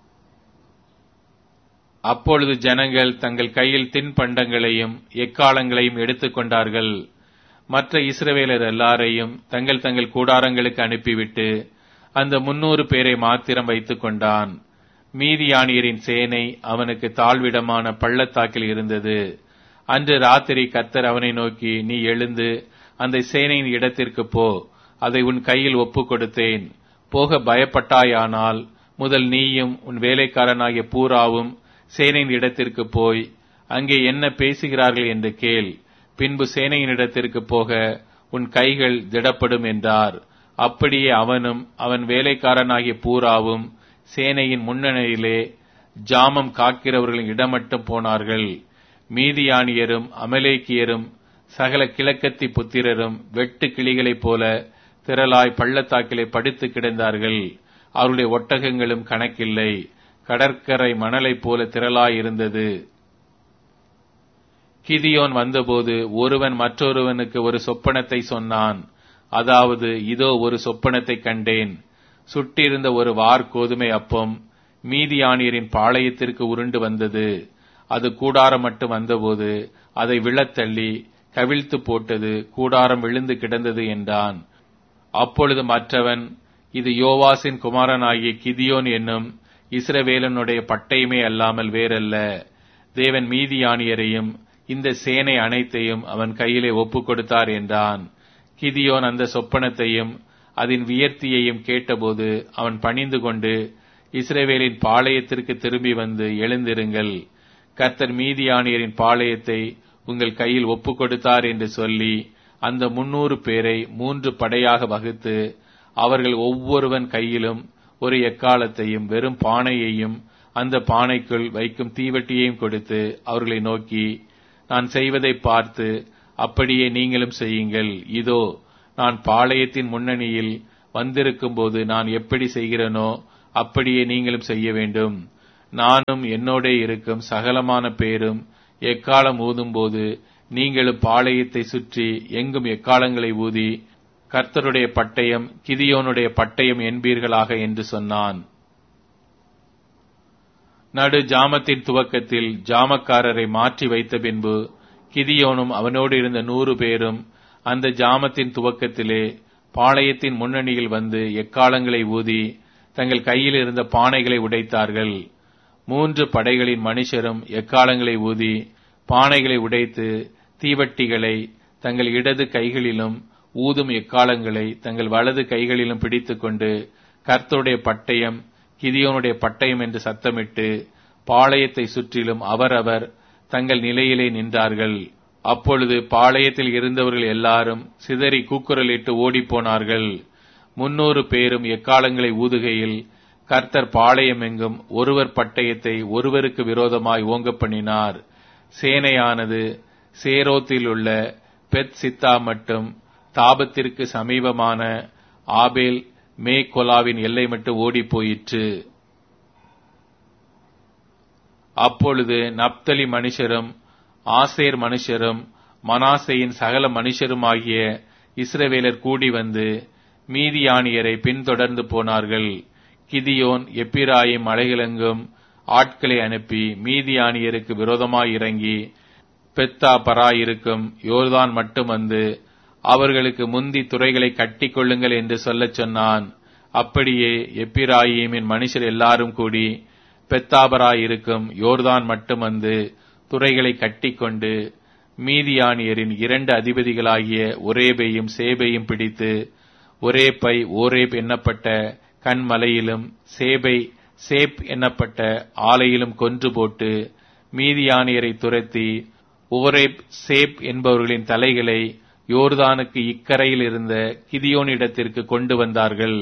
அப்பொழுது ஜனங்கள் தங்கள் கையில் தின்பண்டங்களையும் எக்காளங்களையும் எடுத்துக் கொண்டார்கள். மற்ற இஸ்ரவேலர் எல்லாரையும் தங்கள் தங்கள் கூடாரங்களுக்கு அனுப்பிவிட்டு அந்த 300 பேரை மாத்திரம் வைத்துக் கொண்டான். மீதியானியரின் சேனை அவனுக்கு தாழ்விடமான பள்ளத்தாக்கில் இருந்தது. அன்று ராத்திரி கர்த்தர் அவனை நோக்கி, நீ எழுந்து அந்த சேனையின் இடத்திற்கு போ, அதை உன் கையில் ஒப்புக் கொடுத்தேன். போக பயப்பட்டாயானால் முதல் நீயும் உன் வேலைக்காரனாகிய பூராவும் சேனையின் இடத்திற்கு போய் அங்கே என்ன பேசுகிறார்கள் என்று கேள். பின்பு சேனையின் இடத்திற்கு போக உன் கைகள் திடப்படும் என்றார். அப்படியே அவனும் அவன் வேலைக்காரனாகிய பூராவும் சேனையின் முன்னணியிலே ஜாமம் காக்கிறவர்களின் இடமட்டும் போனார்கள். மீதியானியரும் அமலேக்கியரும் சகல கிழக்கத்தி புத்திரரும் வெட்டு கிளிகளைப் போல திரளாய் பள்ளத்தாக்கிலே படுத்து கிடந்தார்கள். அவருடைய ஒட்டகங்களும் கணக்கில்லை, கடற்கரை மணலைப் போல திரளாய் இருந்தது. கிதியோன் வந்தபோது ஒருவன் மற்றொருவனுக்கு ஒரு சொப்பனத்தை சொன்னான். அதாவது, இதோ ஒரு சொப்பனத்தை கண்டேன். சுட்டிருந்த ஒரு வார் கோதுமை அப்பம் மீதியானியரின் பாளையத்திற்கு உருண்டு வந்தது. அது கூடாரம் மட்டும் வந்தபோது அதை விழத்தள்ளி கவிழ்த்து போட்டது, கூடாரம் விழுந்து கிடந்தது என்றான். அப்பொழுது மற்றவன், இது யோவாசின் குமாரனாகிய கிதியோன் என்னும் இஸ்ரவேலனுடைய பட்டயமே அல்லாமல் வேறல்ல. தேவன் மீதியானியரையும் இந்த சேனை அனைத்தையும் அவன் கையிலே ஒப்புக் கொடுத்தார் என்றான். கிதியோன் அந்த சொப்பனத்தையும் அதன் வியர்த்தியையும் கேட்டபோது அவன் பணிந்து கொண்டு, இஸ்ரவேலின் பாளையத்திற்கு திரும்பி வந்து, எழுந்திருங்கள், கர்த்தர் மீதியானியரின் பாளையத்தை உங்கள் கையில் ஒப்புக் கொடுத்தார் என்று சொல்லி அந்த 300 பேரை 3 படையாக வகுத்து அவர்கள் ஒவ்வொருவன் கையிலும் ஒரு எக்காலத்தையும் வெறும் பானையையும் அந்த பானைக்குள் வைக்கும் தீவட்டியையும் கொடுத்து அவர்களை நோக்கி, நான் செய்வதை பார்த்து அப்படியே நீங்களும் செய்யுங்கள். இதோ, நான் பாளையத்தின் முன்னணியில் வந்திருக்கும் போது நான் எப்படி செய்கிறேனோ அப்படியே நீங்களும் செய்ய வேண்டும். நானும் என்னோட இருக்கும் சகலமான பேரும் எக்காலம் ஊதும்போது நீங்களும் பாளையத்தை சுற்றி எங்கும் எக்காலங்களை ஊதி கர்த்தருடைய பட்டயம் கிதியோனுடைய பட்டயம் என்பீர்களாக என்று சொன்னான். நடு ஜாமத்தின் துவக்கத்தில் ஜாமக்காரரை மாற்றி வைத்த பின்பு கிதியோனும் அவனோடு இருந்த 100 பேரும் அந்த ஜாமத்தின் துவக்கத்திலே பாளையத்தின் முன்னணியில் வந்து எக்காலங்களை ஊதி தங்கள் கையில் இருந்த பானைகளை உடைத்தார்கள். 3 படைகளின் மனுஷரும் எக்காலங்களை ஊதி பானைகளை உடைத்து தீவட்டிகளை தங்கள் இடது கைகளிலும் ஊதும் எக்காலங்களை தங்கள் வலது கைகளிலும் பிடித்துக்கொண்டு கர்த்தருடைய பட்டயம் கிதியோனுடைய பட்டயம் என்று சத்தமிட்டு பாளையத்தை சுற்றிலும் அவரவர் தங்கள் நிலையிலே நின்றார்கள். அப்பொழுது பாளையத்தில் இருந்தவர்கள் எல்லாரும் சிதறி கூக்குரலிட்டு ஓடிப்போனார்கள். 300 பேரும் எக்காலங்களை ஊதுகையில் கர்த்தர் பாளையம் எங்கும் ஒருவர் பட்டயத்தை ஒருவருக்கு விரோதமாய் ஓங்க பண்ணினார். சேனையானது சேரோத்தில் உள்ள பெத் சித்தா மட்டும் தாபத்திற்கு சமீபமான ஆபேல் மேகொலாவின் எல்லை மட்டும் ஓடி போயிற்று. அப்பொழுது நப்தலி மனுஷரும் ஆசேர் மனுஷரும் மனாசேயின் சகல மனுஷருமாகிய இஸ்ரவேலர் கூடி வந்து மீதியானியரை பின்தொடர்ந்து போனார்கள். கிதியோன் எப்பிராயிம் மலைகளெங்கும் ஆட்களை அனுப்பி மீதியானியருக்கு விரோதமாய் இறங்கி பெத்தா பராயிருக்கும் யோர்தான் மட்டும் வந்து அவர்களுக்கு முந்தி துறைகளை கட்டி கொள்ளுங்கள் என்று சொல்லச் சொன்னான். அப்படியே எப்பிராயிமின் மனுஷர் எல்லாரும் கூடி பெத்தாபராயிருக்கும் யோர்தான் மட்டும் வந்து துறைகளை கட்டிக்கொண்டு மீதியானியரின் 2 அதிபதிகளாகிய ஒரேபையும் சேபையும் பிடித்து ஒரேபை ஓரேப் என்னப்பட்ட கண்மலையிலும் சேபை சேப் என்னப்பட்ட ஆலையிலும் கொன்று போட்டு மீதியானியரை துரத்தி ஓரேப் சேப் என்பவர்களின் தலைகளை யோர்தானுக்கு இக்கரையில் இருந்த கிதியோனிடத்திற்கு கொண்டு வந்தார்கள்.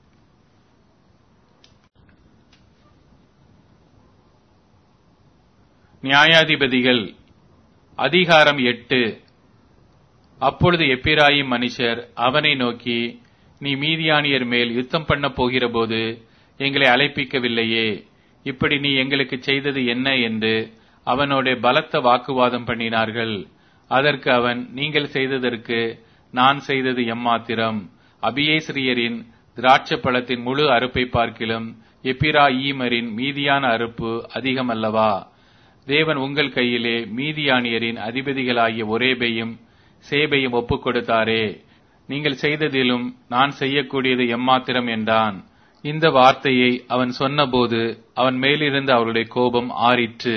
நியாயாதிபதிகள் அதிகாரம் 8. அப்பொழுது எப்பிராயிம் மனுஷர் அவனை நோக்கி, நீ மீதியானியர் மேல் யுத்தம் பண்ண போகிற போது எங்களை அழைப்பிக்கவில்லையே, இப்படி நீ எங்களுக்கு செய்தது என்ன என்று அவனோட பலத்த வாக்குவாதம் பண்ணினார்கள். அதற்கு அவன், நீங்கள் செய்ததற்கு நான் செய்தது எம்மாத்திரம்? அபியேஸ்ரியரின் திராட்சை பழத்தின் முழு அறுப்பை பார்க்கிலும் எப்பிராயீமரின் மீதியான அறுப்பு அதிகம் அல்லவா? தேவன் உங்கள் கையிலே மீதியானியரின் அதிபதிகளாகிய ஒரேபையும் சேபையும் ஒப்புக் கொடுத்தாரே, நீங்கள் செய்ததிலும் நான் செய்யக்கூடியது எம்மாத்திரம் என்றான். இந்த வார்த்தையை அவன் சொன்னபோது அவன் மேலிருந்து அவருடைய கோபம் ஆறிற்று.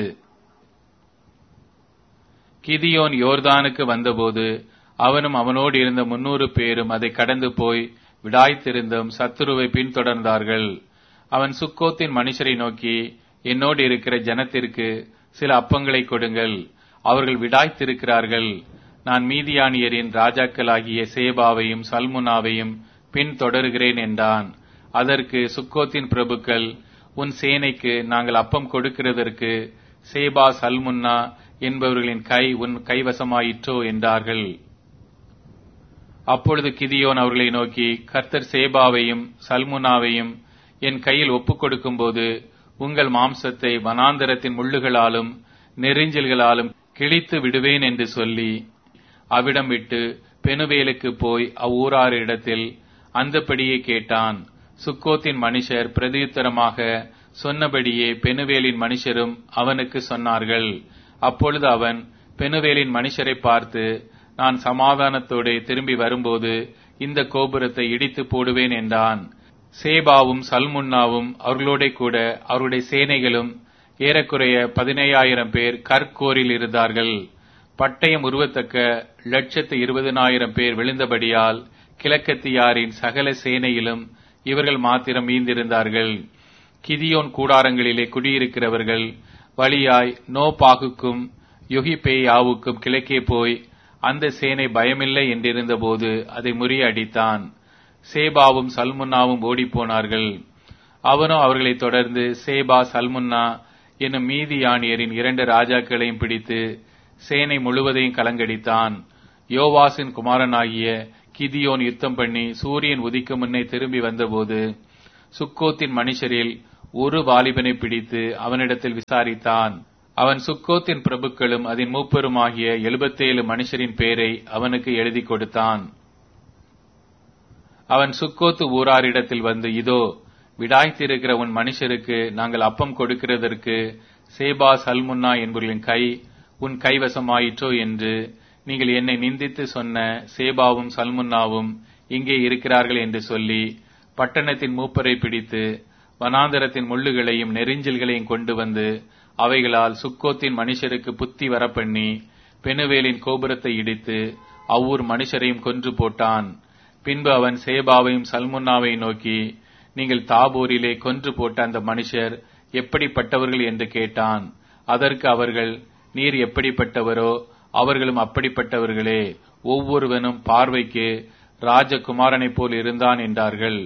கிதியோன் யோர்தானுக்கு வந்தபோது அவனும் அவனோடு இருந்த 300 பேரும் அதை கடந்து போய் விடாய்த்திருந்தும் சத்துருவை பின்தொடர்ந்தார்கள். அவன் சுக்கோத்தின் மனுஷரை நோக்கி, என்னோடு இருக்கிற ஜனத்திற்கு சில அப்பங்களை கொடுங்கள், அவர்கள் விடாய்த்திருக்கிறார்கள். நான் மீதியானியரின் ராஜாக்களாகிய சேபாவையும் சல்முனாவையும் பின்தொடர்கிறேன் என்றான். அதற்கு சுக்கோத்தின் பிரபுக்கள், உன் சேனைக்கு நாங்கள் அப்பம் கொடுக்கிறதற்கு சேபா சல்முன்னா என்பவர்களின் கை உன் கைவசமாயிற்றோ என்றார்கள். அப்பொழுது கிதியோன் அவர்களை நோக்கி, கர்த்தர் சேபாவையும் சல்முனாவையும் என் கையில் ஒப்புக் கொடுக்கும் போது உங்கள் மாம்சத்தை வனாந்தரத்தின் முள்ளுகளாலும் நெறிஞ்சல்களாலும் கிழித்து விடுவேன் என்று சொல்லி அவ்விடம் விட்டு பெனுவேலுக்கு போய் அவ்வூராரிடத்தில் அந்தபடியே கேட்டான். சுக்கோத்தின் மனுஷர் பிரதியுத்தரமாக சொன்னபடியே பெனுவேலின் மனுஷரும் அவனுக்கு சொன்னார்கள். அப்பொழுது அவன் பெனுவேலின் மனுஷரை பார்த்து, நான் சமாதானத்தோடு திரும்பி வரும்போது இந்த கோபுரத்தை இடித்து போடுவேன் என்றான். சேபாவும் சல்முன்னாவும் அவர்களோட கூட அவருடைய சேனைகளும் ஏறக்குறைய 15,000 பேர் கர்கோரில் இருந்தார்கள். பட்டயம் உருவத்தக்க 120,000 பேர் விழுந்தபடியால் கிழக்கத்தியாரின் சகல சேனையிலும் இவர்கள் மாத்திரம் மீந்திருந்தார்கள். கிதியோன் கூடாரங்களிலே குடியிருக்கிறவர்கள் வழியாய் நோபாகுக்கும் யொகிபேயாவுக்கும் கிழக்கே போய் அந்த சேனை பயமில்லை என்றிருந்த போது அதை முறியடித்தான். சேபாவும் சல்முன்னாவும் ஓடிப்போனார்கள். அவனோ அவர்களை தொடர்ந்து சேபா சல்முன்னா என்னும் மீதியானியரின் 2 ராஜாக்களையும் பிடித்து சேனை முழுவதையும் கலங்கடித்தான். யோவாசின் குமாரனாகிய கிதியோன் யுத்தம் பண்ணி சூரியன் உதிக்கும் முன்னே திரும்பி வந்தபோது சுக்கோத்தின் மனுஷரில் ஒரு வாலிபனை பிடித்து அவனிடத்தில் விசாரித்தான். அவன் சுக்கோத்தின் பிரபுக்களும் அதன் மூப்பருமாகிய 77 மனுஷரின் பேரை அவனுக்கு எழுதி கொடுத்தான். அவன் சுக்கோத்து ஊராரிடத்தில் வந்து, இதோ விடாய்த்திருக்கிற உன் மனுஷருக்கு நாங்கள் அப்பம் கொடுக்கிறதற்கு சேபா சல்முன்னா என்பவர்களின் கை உன் கைவசமாயிற்றோ என்று நீங்கள் என்னை நிந்தித்து சொன்ன சேபாவும் சல்முன்னாவும் இங்கே இருக்கிறார்கள் என்று சொல்லி பட்டணத்தின் மூப்பரை பிடித்து வனாந்தரத்தின் முள்ளுகளையும் நெரிஞ்சில்களையும் கொண்டு வந்து அவைகளால் சுக்கோத்தின் மனுஷருக்கு புத்தி வரப்பண்ணி பெனுவேலின் கோபுரத்தை இடித்து அவ்வூர் மனுஷரையும் கொன்று போட்டான். பின்பு அவன் சேபாவையும் சல்முன்னாவை நோக்கி, நீங்கள் தாபோரிலே கொன்று போட்ட அந்த மனுஷர் எப்படிப்பட்டவர்கள் என்று கேட்டான். அதற்கு அவர்கள், நீர் எப்படிப்பட்டவரோ அவர்களும் அப்படிப்பட்டவர்களே, ஒவ்வொருவனும் பார்வைக்கு ராஜகுமாரனைப் போல் இருந்தான் என்றார்கள்.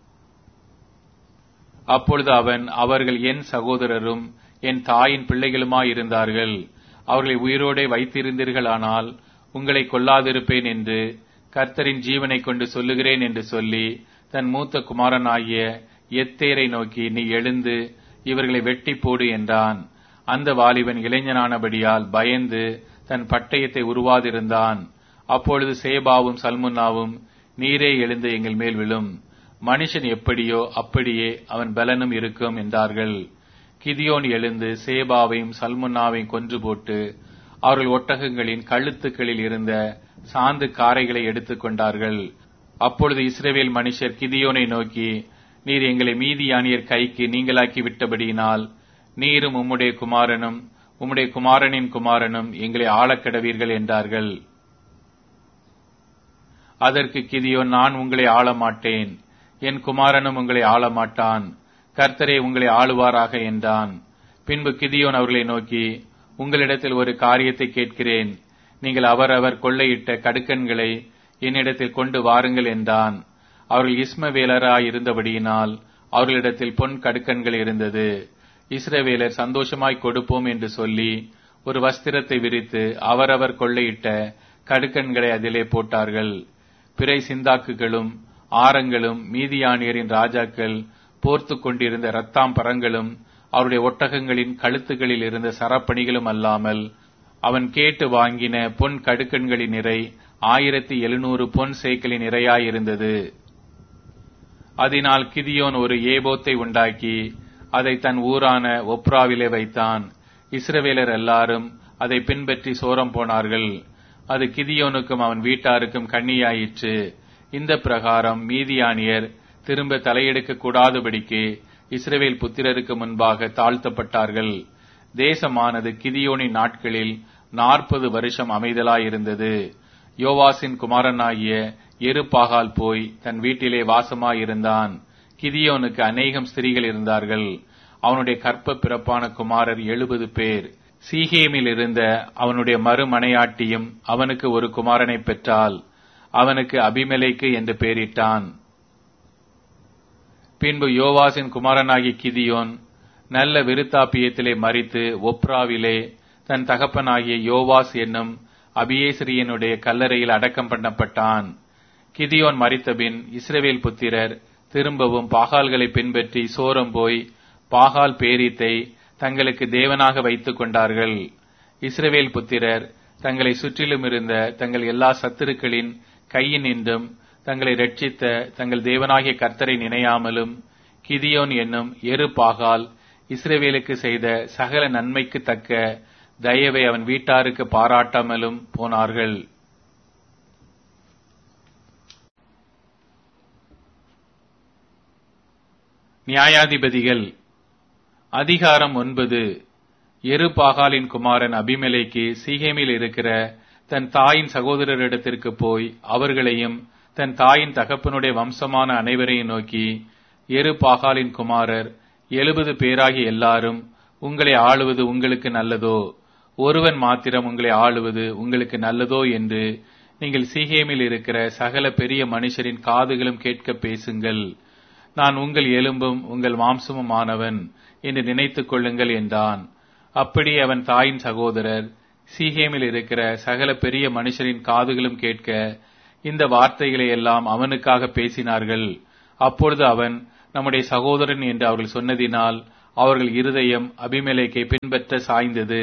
அப்பொழுது அவன், அவர்கள் என் சகோதரரும் என் தாயின் பிள்ளைகளுமாயிருந்தார்கள். அவர்களை உயிரோடே வைத்திருந்தீர்களானால் உங்களை கொல்லாதிருப்பேன் என்று கர்த்தரின் ஜீவனை கொண்டு சொல்லுகிறேன் என்று சொல்லி தன் மூத்த குமாரனாகிய எத்தேரை நோக்கி, நீ எழுந்து இவர்களை வெட்டி போடு என்றான். அந்த வாலிபன் இளைஞனானபடியால் பயந்து தன் பட்டயத்தை உருவாதிருந்தான். அப்பொழுது சேபாவும் சல்முன்னாவும், நீரே எழுந்து எங்கள் மேல் விழும், மனுஷன் எப்படியோ அப்படியே அவன் பலனும் இருக்கும் என்றார்கள். கிதியோன் எழுந்து சேபாவையும் சல்முன்னாவையும் கொன்று போட்டு அவர்கள் ஒட்டகங்களின் கழுத்துக்களில் இருந்த சாந்து காரைகளை எடுத்துக் கொண்டார்கள். அப்பொழுது இஸ்ரவேல் மனுஷர் கிதியோனை நோக்கி, நீர் எங்களை மீதியானியர் கைக்கு நீங்களாக்கி விட்டபடியினால் நீரும் உம்முடைய குமாரனும் உம்முடைய குமாரனின் குமாரனும் எங்களை ஆளக்கடவீர்கள் என்றார்கள். அதற்கு கிதியோன், நான் உங்களை ஆளமாட்டேன், என் குமாரனும் உங்களை ஆளமாட்டான், கர்த்தரே உங்களை ஆளுவாராக என்றான். பின்பு கிதியோன் அவர்களை நோக்கி, உங்களிடத்தில் ஒரு காரியத்தை கேட்கிறேன், நீங்கள் அவரவர் கொள்ளையிட்ட கடுக்கன்களை என்னிடத்தில் கொண்டு வாருங்கள் என்றான். அவர்கள் இஸ்மவேலராய் இருந்தபடியினால் அவர்களிடத்தில் பொன் கடுக்கன்கள் இருந்தது. இஸ்ரவேலர் சந்தோஷமாய் கொடுப்போம் என்று சொல்லி ஒரு வஸ்திரத்தை விரித்து அவரவர் கொள்ளையிட்ட கடுக்கன்களை அதிலே போட்டார்கள். பிறை சிந்தாக்குகளும் ஆரங்களும் மீதியானியரின் ராஜாக்கள் போர்த்து கொண்டிருந்த இரத்தாம்பரங்களும் அவருடைய ஒட்டகங்களின் கழுத்துகளில் இருந்த சரப்பணிகளும் அல்லாமல் அவன் கேட்டு வாங்கின பொன் கடுக்கன்களின் நிறை 1700 பொன் சேக்கலின் நிறையாயிருந்தது. அதனால் கிதியோன் ஒரு ஏபோத்தை உண்டாக்கி அதை தன் ஊரான ஒப்ராவிலே வைத்தான். இஸ்ரவேலர் எல்லாரும் அதை பின்பற்றி சோரம் போனார்கள். அது கிதியோனுக்கும் அவன் வீட்டாருக்கும் கண்ணியாயிற்று. இந்த பிரகாரம் மீதியானியர் திரும்ப தலையெடுக்க கூடாதபடிக்கு இஸ்ரவேல் புத்திரருக்கு முன்பாக தாழ்த்தப்பட்டார்கள். தேசமானது கிதியோனின் நாட்களில் 40 வருஷம் அமைதலாயிருந்தது. யோவாசின் குமாரனாகிய எருபாகால் போய் தன் வீட்டிலே வாசமாயிருந்தான். கிதியோனுக்கு அநேகம் ஸ்திரீகள் இருந்தார்கள். அவனுடைய கற்ப பிறப்பான குமாரர் 70 பேர். சீகேமில் இருந்த அவனுடைய மறுமனையாட்டியும் அவனுக்கு ஒரு குமாரனை பெற்றாள். அவனுக்கு அபிமெலேக்கு என்று பெயரிட்டான். பின்பு யோவாசின் குமாரனாகிய கிதியோன் நல்ல விருத்தாப்பியத்திலே மரித்து ஒப்ராவிலே தன் தகப்பனாகிய யோவாஸ் என்னும் அபியேசரியனுடைய கல்லறையில் அடக்கம் பண்ணப்பட்டான். கிதியோன் மரித்தபின் இஸ்ரவேல் புத்திரர் திரும்பவும் பாகால்களை பின்பற்றி சோரம் போய் பாகால் பேரீத்தை தங்களுக்கு தேவனாக வைத்துக் கொண்டார்கள். இஸ்ரவேல் புத்திரர் தங்களை சுற்றிலும் இருந்த தங்கள் எல்லா சத்துருக்களின் கையினின்றும் தங்களை ரட்சித்த தங்கள் தேவனாகிய கர்த்தரை நினையாமலும் கிதியோன் என்னும் எருபாகால் இஸ்ரவேலுக்கு செய்த சகல நன்மைக்கு தக்க தயவை அவன் வீட்டாருக்கு பாராட்டாமலும் போனார்கள். நியாயாதிபதிகள் அதிகாரம் 9. எருபாகாலின் குமாரன் அபிமெலேக்கு சீகேமில் இருக்கிற தன் தாயின் சகோதரரிடத்திற்கு போய் அவர்களையும் தன் தாயின் தகப்பனுடைய வம்சமான அனைவரையும் நோக்கி, எருபாகாலின் குமாரர் 70 பேராகிய எல்லாரும் உங்களை ஆளுவது உங்களுக்கு நல்லதோ? ஒருவன் மாத்திரம் உங்களை ஆளுவது உங்களுக்கு நல்லதோ என்று நீங்கள் சீகேமில் இருக்கிற சகல பெரிய மனுஷரின் காதுகளும் கேட்க பேசுங்கள். நான் உங்கள் எலும்பும் உங்கள் மாம்சமும் ஆனவன் என்று நினைத்துக் கொள்ளுங்கள் என்றான். அப்படி அவன் தாயின் சகோதரர் சீகேமில் இருக்கிற சகல பெரிய மனுஷரின் காதுகளும் கேட்க இந்த வார்த்தைகளை எல்லாம் அவனுக்காக பேசினார்கள். அப்பொழுது அவன் நம்முடைய சகோதரன் என்று அவர்கள் சொன்னதினால் அவர்கள் இருதயம் அபிமெலேக்கை பின்பற்ற சாய்ந்தது.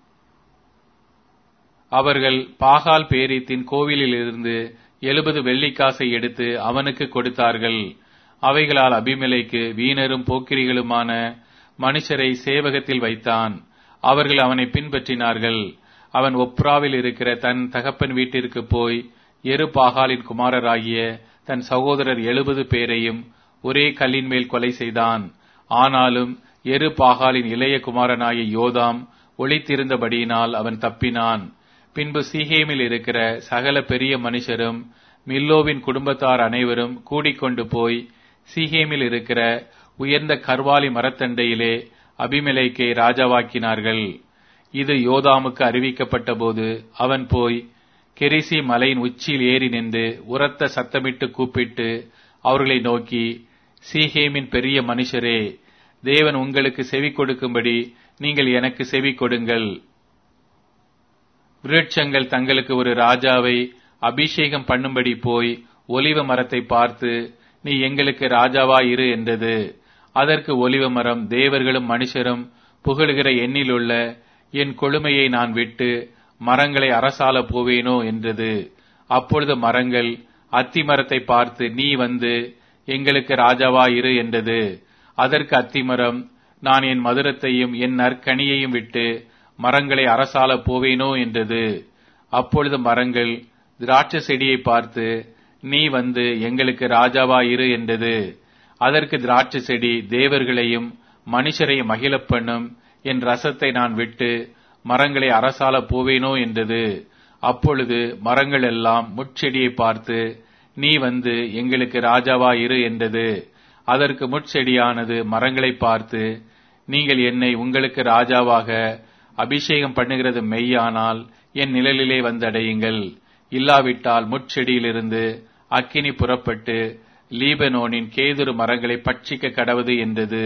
அவர்கள் பாகால் பேரீத்தின் கோவிலிலிருந்து 70 வெள்ளிக்காசை எடுத்து அவனுக்கு கொடுத்தார்கள். அவைகளால் அபிமெலேக்கு வீணரும் போக்கிரிகளுமான மனுஷரை சேவகத்தில் வைத்தான். அவர்கள் அவனை பின்பற்றினார்கள். அவன் ஒப்ராவில் இருக்கிற தன் தகப்பன் வீட்டிற்கு போய் எருபாகாலின் குமாரராகிய தன் சகோதரர் 70 பேரையும் ஒரே கல்லின் மேல் கொலை செய்தான். ஆனாலும் எருபாகாலின் இளைய குமாரனாகிய யோதாம் ஒளித்திருந்தபடியினால் அவன் தப்பினான். பின்பு சீகேமில் இருக்கிற சகல பெரிய மனுஷரும் மில்லோவின் குடும்பத்தார் அனைவரும் கூடிக்கொண்டு போய் சீகேமில் இருக்கிற உயர்ந்த கர்வாலி மரத்தண்டையிலே அபிமெலேக்கை ராஜாவாக்கினார்கள். இது யோதாமுக்கு அறிவிக்கப்பட்ட போது அவன் போய் கெரிசி மலையின் உச்சியில் ஏறி நின்று உரத்த சத்தமிட்டு கூப்பிட்டு அவர்களை நோக்கி, சீகேமின் பெரிய மனுஷரே, தேவன் உங்களுக்கு செவி கொடுக்கும்படி நீங்கள் எனக்கு செவி கொடுங்கள். விருட்சங்கள் தங்களுக்கு ஒரு ராஜாவை அபிஷேகம் பண்ணும்படி போய் ஒலிவ மரத்தை பார்த்து, நீ எங்களுக்கு ராஜாவா இரு என்றது. அதற்கு ஒலிவ மரம், தேவர்களும் மனுஷரும் புகழுகிற எண்ணிலுள்ள என் கொழுமையை நான் விட்டு மரங்களை அரசால போவேனோ என்றது. அப்பொழுது மரங்கள் அத்தி மரத்தை பார்த்து, நீ வந்து எங்களுக்கு ராஜாவா இரு என்றது. அதற்கு அத்திமரம், நான் என் மதுரத்தையும் என் நற்கனியையும் விட்டு மரங்களை அரசால போவேனோ என்றது. அப்பொழுது மரங்கள் திராட்சை செடியை பார்த்து, நீ வந்து எங்களுக்கு ராஜாவா இரு என்றது. அதற்கு திராட்சை செடி, தேவர்களையும் மனுஷரையும் மகிழப் பண்ணும் என் ரசத்தை நான் விட்டு மரங்களை அரசால போவேனோ என்றது. அப்பொழுது மரங்கள் எல்லாம் முட்செடியை பார்த்து, நீ வந்து எங்களுக்கு ராஜாவா இரு என்றது. அதற்கு முட்செடியானது மரங்களை பார்த்து, நீங்கள் என்னை உங்களுக்கு ராஜாவாக அபிஷேகம் பண்ணுகிறது மெய்யானால் என் நிழலிலே வந்தடையுங்கள். இல்லாவிட்டால் முட்செடியிலிருந்து அக்கினி புறப்பட்டு லீபனோனின் கேதுரு மரங்களை பட்சிக்க கடவது என்றது.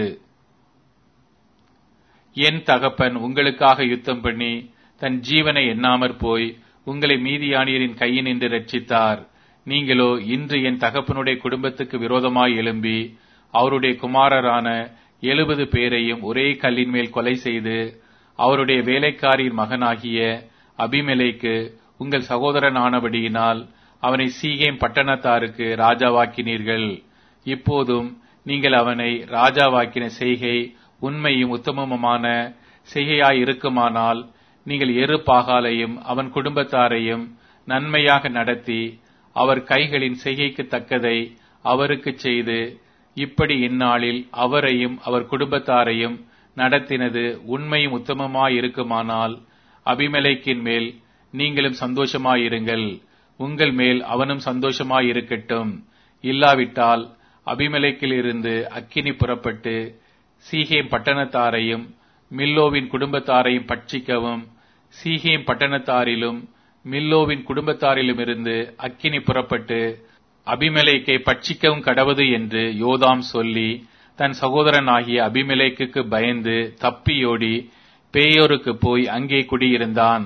என் தகப்பன் உங்களுக்காக யுத்தம் பண்ணி தன் ஜீவனை எண்ணாமற் போய் உங்களை மீதியானியரின் கையினின்று ரட்சித்தார். நீங்களோ இன்று என் தகப்பனுடைய குடும்பத்துக்கு விரோதமாய் எழும்பி அவருடைய குமாரரான 70 பேரையும் ஒரே கல்லின் மேல் கொலை செய்து அவருடைய வேலைக்காரியின் மகனாகிய அபிமெலேக்கு உங்கள் சகோதரனானபடியினால் அவனை சீகேம் பட்டணத்தாருக்கு ராஜாவாக்கினீர்கள். இப்போதும் நீங்கள் அவனை ராஜாவாக்கின செய்கை உண்மையும் உத்தமமுமான செய்கையாயிருக்குமானால் நீங்கள் எருபாகாலையும் அவன் குடும்பத்தாரையும் நன்மையாக நடத்தி அவர் கைகளின் செய்கைக்கு தக்கதை அவருக்கு செய்து, இப்படி இந்நாளில் அவரையும் அவர் குடும்பத்தாரையும் நடத்தினது உண்மையும் உத்தமமாயிருக்குமானால் அபிமெலேக்கின் மேல் நீங்களும் சந்தோஷமாயிருங்கள், உங்கள் மேல் அவனும் சந்தோஷமாயிருக்கட்டும். இல்லாவிட்டால் அபிமெலேக்கில் இருந்து அக்கினி புறப்பட்டு சீகேம் பட்டணத்தாரையும் மில்லோவின் குடும்பத்தாரையும் பட்சிக்கவும், சீகேம் பட்டணத்தாரிலும் மில்லோவின் குடும்பத்தாரிலும் இருந்து அக்கினி புறப்பட்டு அபிமெலேக்கை பட்சிக்கவும் கடவது என்று யோதாம் சொல்லி தன் சகோதரனாகிய அபிமெலேக்குக்கு பயந்து தப்பியோடி பேயோருக்கு போய் அங்கே குடியிருந்தான்.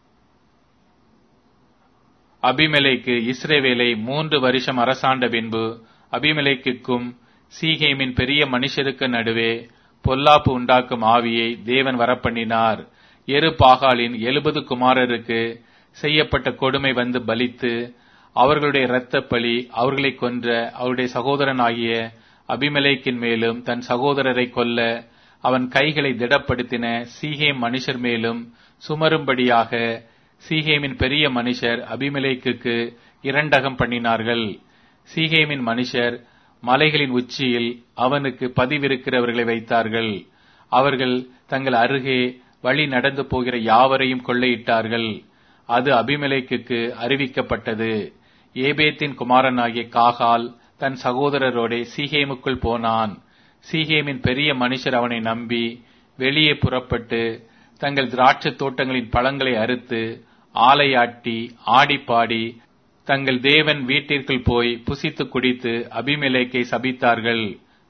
அபிமெலேக்கு இஸ்ரவேலை 3 வருஷம் அரசாண்ட பின்பு அபிமெலேக்குக்கும் சீகேமின் பெரிய மனுஷருக்கு நடுவே பொல்லாப்பு உண்டாக்கும் ஆவியை தேவன் வரப்பண்ணினார். எருபாகாலின் 70 குமாரருக்கு செய்யப்பட்ட கொடுமை வந்து பலித்து அவர்களுடைய இரத்த பலி அவர்களை கொன்ற அவருடைய சகோதரனாகிய அபிமெலேக்கின் மேலும் தன் சகோதரரை கொல்ல அவன் கைகளை திடப்படுத்தின சீகேம் மனுஷர் மேலும் சுமரும்படியாக சீகேமின் பெரிய மனுஷர் அபிமெலேக்குக்கு இரண்டகம் பண்ணினார்கள். சீகேமின் மனுஷர் மலைகளின் உச்சியில் அவனுக்கு பதிவிருக்கிறவர்களை வைத்தார்கள். அவர்கள் தங்கள் அருகே வழி நடந்து போகிற யாவரையும் கொள்ளையிட்டார்கள். அது அபிமெலேக்குக்கு அறிவிக்கப்பட்டது. ஏபேத்தின் குமாரனாகிய காகால் தன் சகோதரரோடே சீகேமுக்குள் போனான். சீகேமின் பெரிய மனுஷர் அவனை நம்பி வெளியே புறப்பட்டு தங்கள் திராட்சை தோட்டங்களின் பழங்களை அறுத்து ஆலையாட்டி ஆடிப்பாடி தங்கள் தேவன் வீட்டிற்குள் போய் புசித்து குடித்து அபிமெலேக்கை சபித்தார்கள்.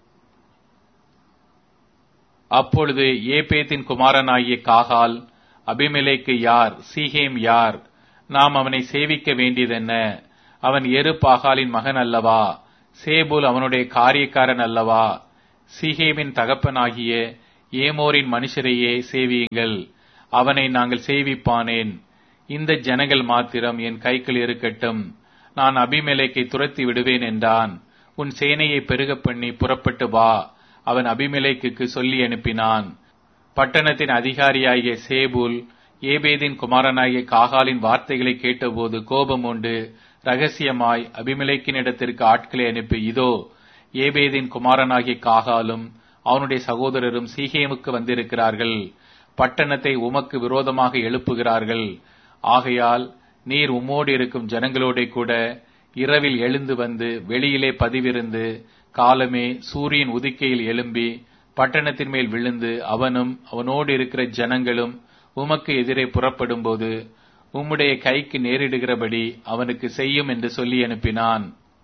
அப்பொழுது ஏபேத்தின் குமாரனாகிய காகால், அபிமெலேக்கு யார், சீகேம் யார், நாம் அவனை சேவிக்க வேண்டியதென்ன, அவன் எருபாகாலின் மகன் அல்லவா? சேபூல் அவனுடைய காரியக்காரன் அல்லவா? சீகேமின் தகப்பனாகிய ஏமோரின் மனுஷரையே சேவியுங்கள், அவனை நாங்கள் சேவிப்பானேன். இந்த ஜனங்கள் மாத்திரம் என் கைக்குள் இருக்கட்டும், நான் அபிமெலேக்கை துரத்தி விடுவேன் என்றான். உன் சேனையை பெருக பண்ணி புறப்பட்டு வா, அவன் அபிமெலேக்குக்கு சொல்லி அனுப்பினான். பட்டணத்தின் அதிகாரியாகிய சேபூல் ஏபேதின் குமாரனாகிய காகாலின் வார்த்தைகளை கேட்டபோது கோபம் உண்டு ரகசியமாய் அபிமெலேக்கினிடத்திற்கு ஆட்களை அனுப்பி, இதோ ஏபேதின் குமாரனாகிய காகாலும் அவனுடைய சகோதரரும் சீகேமுக்கு வந்திருக்கிறார்கள், பட்டணத்தை உமக்கு விரோதமாக எழுப்புகிறார்கள். ஆகையால் நீர் உம்மோடு இருக்கும் ஜனங்களோட கூட இரவில் எழுந்து வந்து வெளியிலே பதிவிருந்து காலமே சூரியன் உதிக்கையில் எழும்பி பட்டணத்தின் மேல் விழுந்து அவனும் அவனோடு இருக்கிற ஜனங்களும் உமக்கு எதிரே புறப்படும் போது உம்முடைய கைக்கு நேரிடுகிறபடி அவனுக்கு செய்யும் என்று சொல்லி அனுப்பினான்.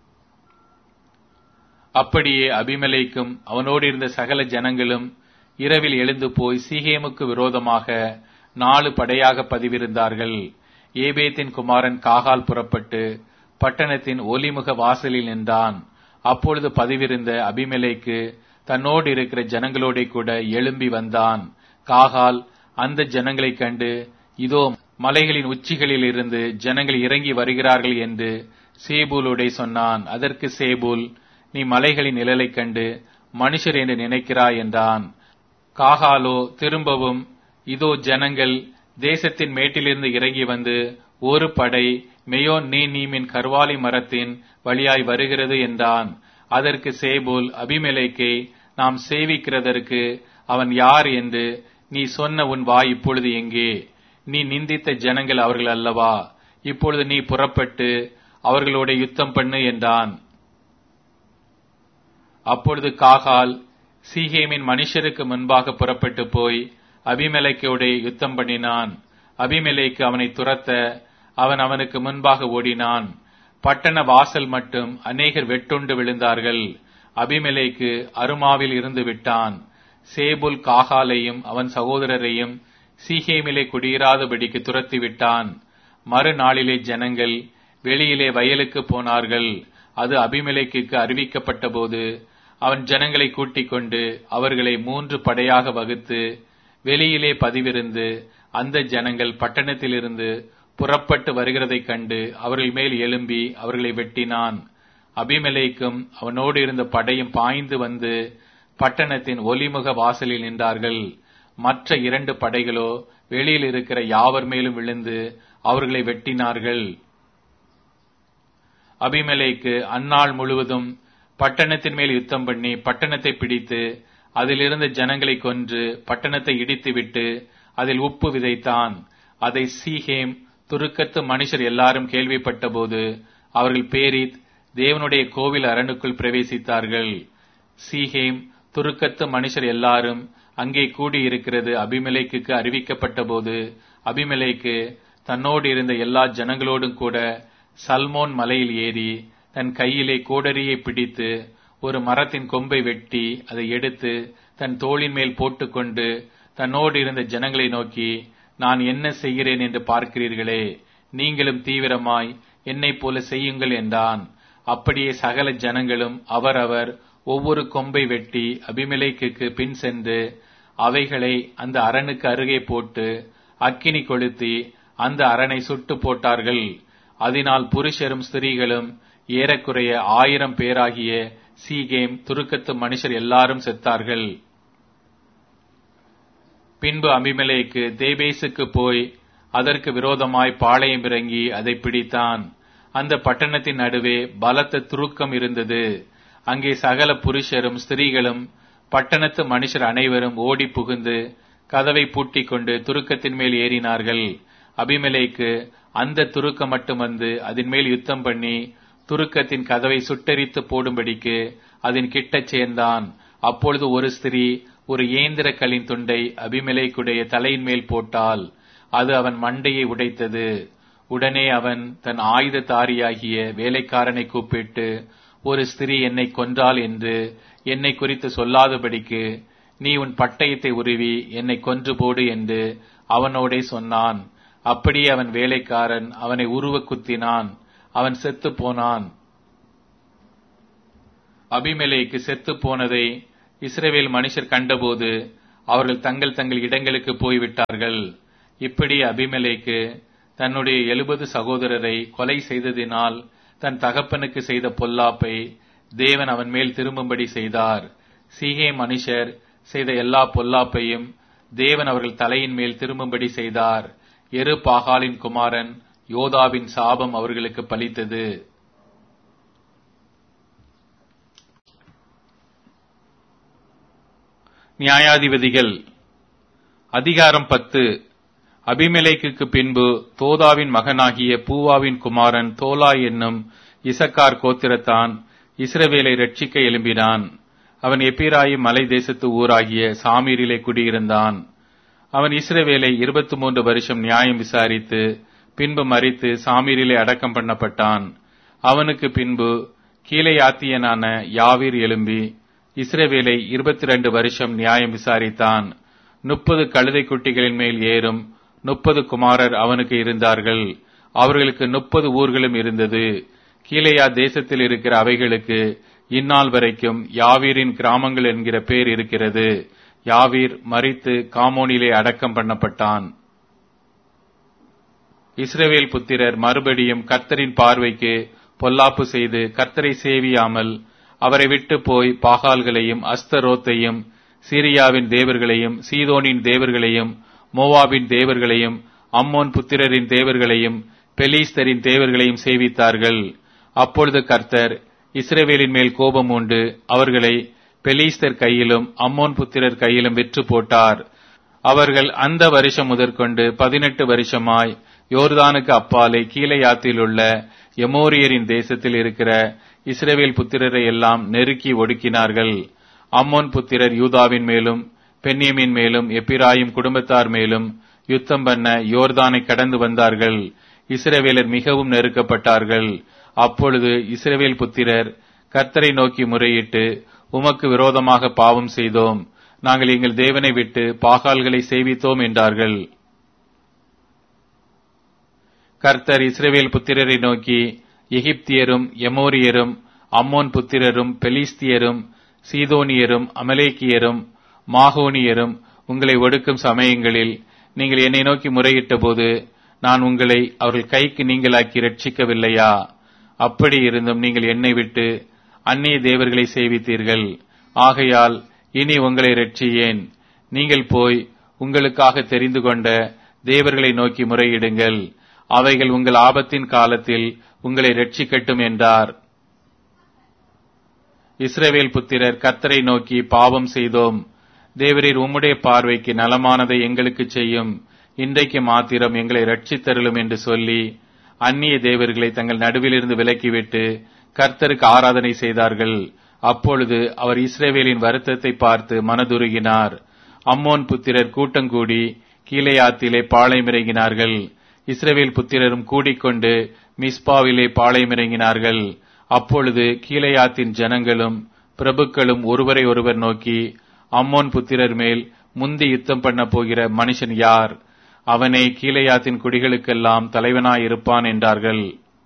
அப்படியே அபிமெலேக்கும் அவனோடு இருந்த சகல ஜனங்களும் இரவில் எழுந்து போய் சீகேமுக்கு விரோதமாக 4 படையாக பதிவிருந்தார்கள். ஏபேத்தின் குமாரன் காகால் புறப்பட்டு பட்டணத்தின் ஒலிமுக வாசலில் நின்றான். அப்பொழுது பதிவிருந்த அபிமெலேக்கு தன்னோடு இருக்கிற ஜனங்களோட கூட எழும்பி வந்தான். காகால் அந்த ஜனங்களைக் கண்டு, இதோ மலைகளின் உச்சிகளில் இருந்து ஜனங்கள் இறங்கி வருகிறார்கள் என்று சேபூலோடே சொன்னான். அதற்கு சேபூல், நீ மலைகளின் நிழலைக் கண்டு மனுஷர் என்று நினைக்கிறாய் என்றான். காகாலோ திரும்பவும், இதோ ஜனங்கள் தேசத்தின் மேட்டிலிருந்து இறங்கி வந்து ஒரு படை மெயோன் நீமின் கர்வாலி மரத்தின் வழியாய் வருகிறது என்றான். அதற்கு சேபூல், அபிமெலேக்கை நாம் சேவிக்கிறதற்கு அவன் யார் என்று நீ சொன்ன உன் வாய் இப்பொழுது எங்கே? நீ நிந்தித்த ஜனங்கள் அவர்கள் அல்லவா? இப்பொழுது நீ புறப்பட்டு அவர்களோட யுத்தம் பண்ணு என்றான். அப்பொழுது காகால் சீகேமின் மனுஷருக்கு முன்பாக புறப்பட்டு போய் அபிமெலேக்கோட யுத்தம் பண்ணினான். அபிமெலேக்கு அவனை துரத்த அவன் அவனுக்கு முன்பாக ஓடினான். பட்டண வாசல் மட்டும் அநேகர் வெட்டுண்டு விழுந்தார்கள். அபிமெலேக்கு அருமாவில் இருந்து விட்டான். சேபுல் காகாலையும் அவன் சகோதரரையும் சீகேமிலே குடியிராதபடிக்கு துரத்தி விட்டான். மறுநாளிலே ஜனங்கள் வெளியிலே வயலுக்கு போனார்கள். அது அபிமெலேக்குக்கு அறிவிக்கப்பட்ட போது அவன் ஜனங்களை கூட்டிக் கொண்டு அவர்களை 3 படையாக வகுத்து வெளியிலே பதிவிருந்து அந்த ஜனங்கள் பட்டணத்திலிருந்து புறப்பட்டு வருகிறதைக் கண்டு அவர்கள் மேல் எழும்பி அவர்களை வெட்டினான். அபிமெலேக்கும் அவனோடு இருந்த படையும் பாய்ந்து வந்து பட்டணத்தின் ஒலிமுக வாசலில் நின்றார்கள். மற்ற 2 படைகளோ வெளியில் இருக்கிற யாவர் மேலும் விழுந்து அவர்களை வெட்டினார்கள். அபிமெலேக்கு அந்நாள் முழுவதும் பட்டணத்தின் மேல் யுத்தம் பண்ணி பட்டணத்தை பிடித்து அதிலிருந்த ஜனங்களை கொன்று பட்டணத்தை இடித்துவிட்டு அதில் உப்பு விதைத்தான். அதை சீகேம் துருக்கத்து மனுஷர் எல்லாரும் கேள்விப்பட்ட போது அவர்கள் பேரித் தேவனுடைய கோவில் அரணுக்குள் பிரவேசித்தார்கள். சீகேம் துருக்கத்து மனுஷர் எல்லாரும் அங்கே கூடியிருக்கிறது அபிமெலேக்குக்கு அறிவிக்கப்பட்ட போது அபிமெலேக்கு தன்னோடு இருந்த எல்லா ஜனங்களோடும் கூட சல்மோன் மலையில் ஏறி தன் கையிலே கோடரியை பிடித்து ஒரு மரத்தின் கொம்பை வெட்டி அதை எடுத்து தன் தோளின் மேல் போட்டுக்கொண்டு தன்னோடு இருந்த ஜனங்களை நோக்கி, நான் என்ன செய்கிறேன் என்று பார்க்கிறீர்களே, நீங்களும் தீவிரமாய் என்னைப் போல செய்யுங்கள் என்றான். அப்படியே சகல ஜனங்களும் அவரவர் ஒவ்வொரு கொம்பை வெட்டி அபிமெலேக்குக்கு பின் சென்று அவைகளை அந்த அரணுக்கு அருகே போட்டு அக்கினி கொளுத்தி அந்த அரணை சுட்டு போட்டார்கள். அதனால் புருஷரும் ஸ்திரீகளும் ஏறக்குறைய 1000 பேராகிய சீகேம் துருக்கத்து மனுஷர் எல்லாரும் செத்தார்கள். பின்பு அபிமெலேக்கு தேபேசுக்கு போய் அதற்கு விரோதமாய் பாளையம் இறங்கி அதை பிடித்தான். அந்த பட்டணத்தின் நடுவே பலத்த துருக்கம் இருந்தது. அங்கே சகல புருஷரும் ஸ்திரீகளும் பட்டணத்து மனுஷர் அனைவரும் ஓடி புகுந்து கதவை பூட்டிக் கொண்டு துருக்கத்தின் மேல் ஏறினார்கள். அபிமெலேக்கு அந்த துருக்கம் மட்டும் வந்து அதன் மேல் யுத்தம் பண்ணி துருக்கத்தின் கதவை சுட்டெரித்து போடும்படிக்கு அதன் கிட்டச் சேர்ந்தான். அப்பொழுது ஒரு ஸ்திரீ ஒரு ஏந்திர கல்லின் துண்டை அபிமெலேக்குடைய தலையின் மேல் போட்டால் அது அவன் மண்டையை உடைத்தது. உடனே அவன் தன் ஆயுததாரியாகிய வேலைக்காரனை கூப்பிட்டு, ஒரு ஸ்திரீ என்னை கொன்றாள் என்று என்னை குறித்து சொல்லாதபடிக்கு நீ உன் பட்டயத்தை உருவி என்னை கொன்று போடு என்று அவனோடே சொன்னான். அப்படியே அவன் வேலைக்காரன் அவனை உருவ குத்தினான். அவன் செத்து போனான். அபிமெலேக்கு செத்து போனதை இஸ்ரவேல் மனுஷர் கண்டபோது அவர்கள் தங்கள் தங்கள் இடங்களுக்கு போய்விட்டார்கள். இப்படி அபிமெலேக்கு தன்னுடைய 70 சகோதரரை கொலை செய்ததினால் தன் தகப்பனுக்கு செய்த பொல்லாப்பை தேவன் அவன் மேல் திரும்பும்படி செய்தார். சீகேம் மனுஷர் செய்த எல்லா பொல்லாப்பையும் தேவன் அவர்கள் தலையின் மேல் திரும்பும்படி செய்தார். எருபாகாலின் குமாரன் யோதாவின் சாபம் அவர்களுக்கு பலித்தது. நியாயாதிபதிகள் அதிகாரம் 10. அபிமெலேக்குக்கு பின்பு தோதாவின் மகனாகிய பூவாவின் குமாரன் தோலா என்னும் இசக்கார் கோத்திரத்தான் இஸ்ரவேலை ரட்சிக்க எழும்பினான். அவன் எப்பிராயிம் மலை தேசத்து ஊராகிய சாமீரிலே குடியிருந்தான். அவன் இஸ்ரவேலை 23 வருஷம் நியாயம் விசாரித்து பின்பு மரித்து சாமீரிலே அடக்கம் பண்ணப்பட்டான். அவனுக்கு பின்பு கீலேயாத்தியனான யாவீர் எழும்பி இஸ்ரவேலை 22 வருஷம் நியாயம் விசாரித்தான். 30 கழுதை குட்டிகளின் மேல் ஏறும் 30 குமாரர் அவனுக்கு இருந்தார்கள். அவர்களுக்கு 30 ஊர்களும் இருந்தது. கீலேயா தேசத்தில் இருக்கிற அவைகளுக்கு இந்நாள் வரைக்கும் யாவீரின் கிராமங்கள் என்கிற பேர் இருக்கிறது. யாவீர் மரித்து காமோனிலே அடக்கம் பண்ணப்பட்டான். இஸ்ரவேல் புத்திரர் மறுபடியும் கர்த்தரின் பார்வைக்கு பொல்லாப்பு செய்து கர்த்தரை சேவியாமல் அவரை விட்டு போய் பாகால்களையும் அஸ்தரோத்தையும் சீரியாவின் தேவர்களையும் சீதோனின் தேவர்களையும் மோவாபின் தேவர்களையும் அம்மோன் புத்திரரின் தேவர்களையும் பெலிஸ்தரின் தேவர்களையும் சேவித்தார்கள். அப்பொழுது கர்த்தர் இஸ்ரவேலின் மேல் கோபம் உண்டு அவர்களை பெலிஸ்தர் கையிலும் அம்மோன் புத்திரர் கையிலும் விற்று போட்டார். அவர்கள் அந்த வருஷம் முதற்கொண்டு 18 வருஷமாய் யோர்தானுக்கு அப்பாலே கீலேயாத்தில் உள்ள எமோரியரின் தேசத்தில் இருக்கிற இஸ்ரவேல் புத்திரரை எல்லாம் நெருக்கி ஒடுக்கினார்கள். அம்மோன் புத்திரர் யூதாவின் மேலும் பென்யமின் மேலும் எப்பிராயிம் குடும்பத்தார் மேலும் யுத்தம் பண்ண யோர்தானை கடந்து வந்தார்கள். இஸ்ரவேலர் மிகவும் நெருக்கப்பட்டார்கள். அப்பொழுது இஸ்ரவேல் புத்திரர் கர்த்தரை நோக்கி முறையிட்டு, உமக்கு விரோதமாக பாவம் செய்தோம், நாங்கள் எங்கள் தேவனை விட்டு பாகால்களை சேவித்தோம் என்றார்கள். கர்த்தர் இஸ்ரவேல் புத்திரரை நோக்கி, எகிப்தியரும் எமோரியரும் அம்மோன் புத்திரரும் பெலிஸ்தியரும் சீதோனியரும் அமலேக்கியரும் மாகோனியரும் உங்களை ஒடுக்கும் சமயங்களில் நீங்கள் என்னை நோக்கி முறையிட்ட போது நான் உங்களை அவர்கள் கைக்கு நீங்களாக்கி ரட்சிக்கவில்லையா? அப்படி இருந்தும் நீங்கள் என்னை விட்டு அந்நிய தேவர்களை சேவித்தீர்கள். ஆகையால் இனி உங்களை ரட்சியேன். நீங்கள் போய் உங்களுக்காக தெரிந்து கொண்ட தேவர்களை நோக்கி முறையிடுங்கள். அவைகள் உங்கள் ஆபத்தின் காலத்தில் உங்களை ரட்சிக்கட்டும் என்றார். இஸ்ரவேல் புத்திரர் கர்த்தரை நோக்கி, பாவம் செய்தோம், தேவரீர் உம்முடைய பார்வைக்கு நலமானதை எங்களுக்கு செய்யும், இன்றைக்கு மாத்திரம் எங்களை ரட்சித்தருளும் என்று சொல்லி அந்நிய தேவர்களை தங்கள் நடுவிலிருந்து விலக்கிவிட்டு கர்த்தருக்கு ஆராதனை செய்தார்கள். அப்பொழுது அவர் இஸ்ரவேலின் வருத்தத்தை பார்த்து மனதுருகினார். அம்மோன் புத்திரர் கூட்டங்கூடி கீலேயாத்திலே பாளையமிறங்கினார்கள். இஸ்ரவேல் புத்திரரும் கூடிக்கொண்டு மிஸ்பாவிலே பாளையமிறங்கினார்கள். அப்பொழுது கீலேயாத்தின் ஜனங்களும் பிரபுக்களும் ஒருவரை ஒருவர் நோக்கி, அம்மோன் புத்திரர் மேல் முந்தி யுத்தம் பண்ண போகிற மனுஷன் யார்? அவனே கீலேயாத்தின் குடிகளுக்கெல்லாம் தலைவனாயிருப்பான் என்றார்கள்.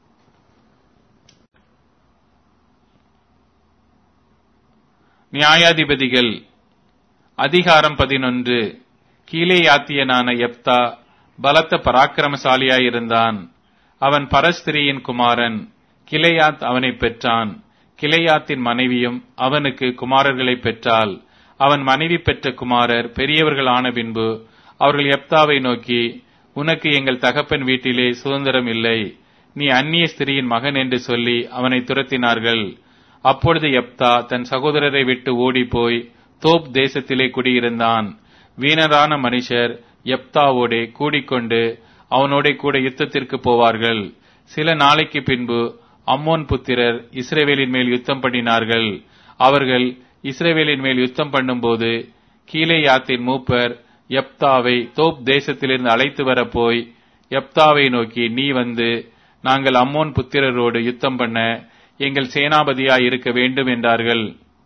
நியாயாதிபதிகள் அதிகாரம் 11. கீலேயாத்தியனான யெப்தா பலத்த பராக்கிரமசாலியாயிருந்தான். அவன் பரஸ்திரியின் குமாரன். கிலேயாத் அவனை பெற்றான். கிலேயாத்தின் மனைவியும் அவனுக்கு குமாரர்களை பெற்றாள். அவன் மனைவி பெற்ற குமாரர் பெரியவர்கள் ஆன பின்பு அவர்கள் யெப்தாவை நோக்கி, உனக்கு எங்கள் தகப்பன் வீட்டிலே சுதந்திரம் இல்லை, நீ அந்நிய ஸ்திரியின் மகன் என்று சொல்லி அவனை துரத்தினார்கள். அப்பொழுது யெப்தா தன் சகோதரரை விட்டு ஓடிப்போய் தோப் தேசத்திலே குடியிருந்தான். வீணரான மனுஷர் யெப்தாவோடே கூடிக்கொண்டு அவனோட கூட யுத்தத்திற்கு போவார்கள். சில நாளைக்கு பின்பு அம்மோன் புத்திரர் இஸ்ரவேலின் மேல் யுத்தம் பண்ணினார்கள். அவர்கள் இஸ்ரவேலின் மேல் யுத்தம் பண்ணும்போது கீலேயாத்தின் மூப்பர் யெப்தாவை தோப் தேசத்திலிருந்து அழைத்து வர போய் யெப்தாவை நோக்கி, நீ வந்து நாங்கள் அம்மோன் புத்திரரோடு யுத்தம் பண்ண எங்கள் சேனாபதியாய் இருக்க வேண்டும் என்றார்கள்.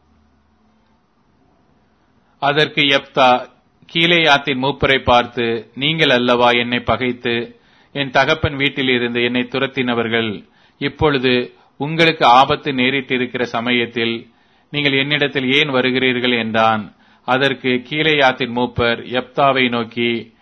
அதற்கு யெப்தா கீலேயாத்தின் மூப்பரை பார்த்து, நீங்கள் அல்லவா என்னை பகைத்து என் தகப்பன் வீட்டில் இருந்து என்னை துரத்தினவர்கள்? இப்பொழுது உங்களுக்கு ஆபத்து நேரிட்டிருக்கிற சமயத்தில் நீங்கள் என்னிடத்தில் ஏன் வருகிறீர்கள் என்றான். அதற்கு கீலேயாத்தின் மூப்பர் யெப்தாவை நோக்கி,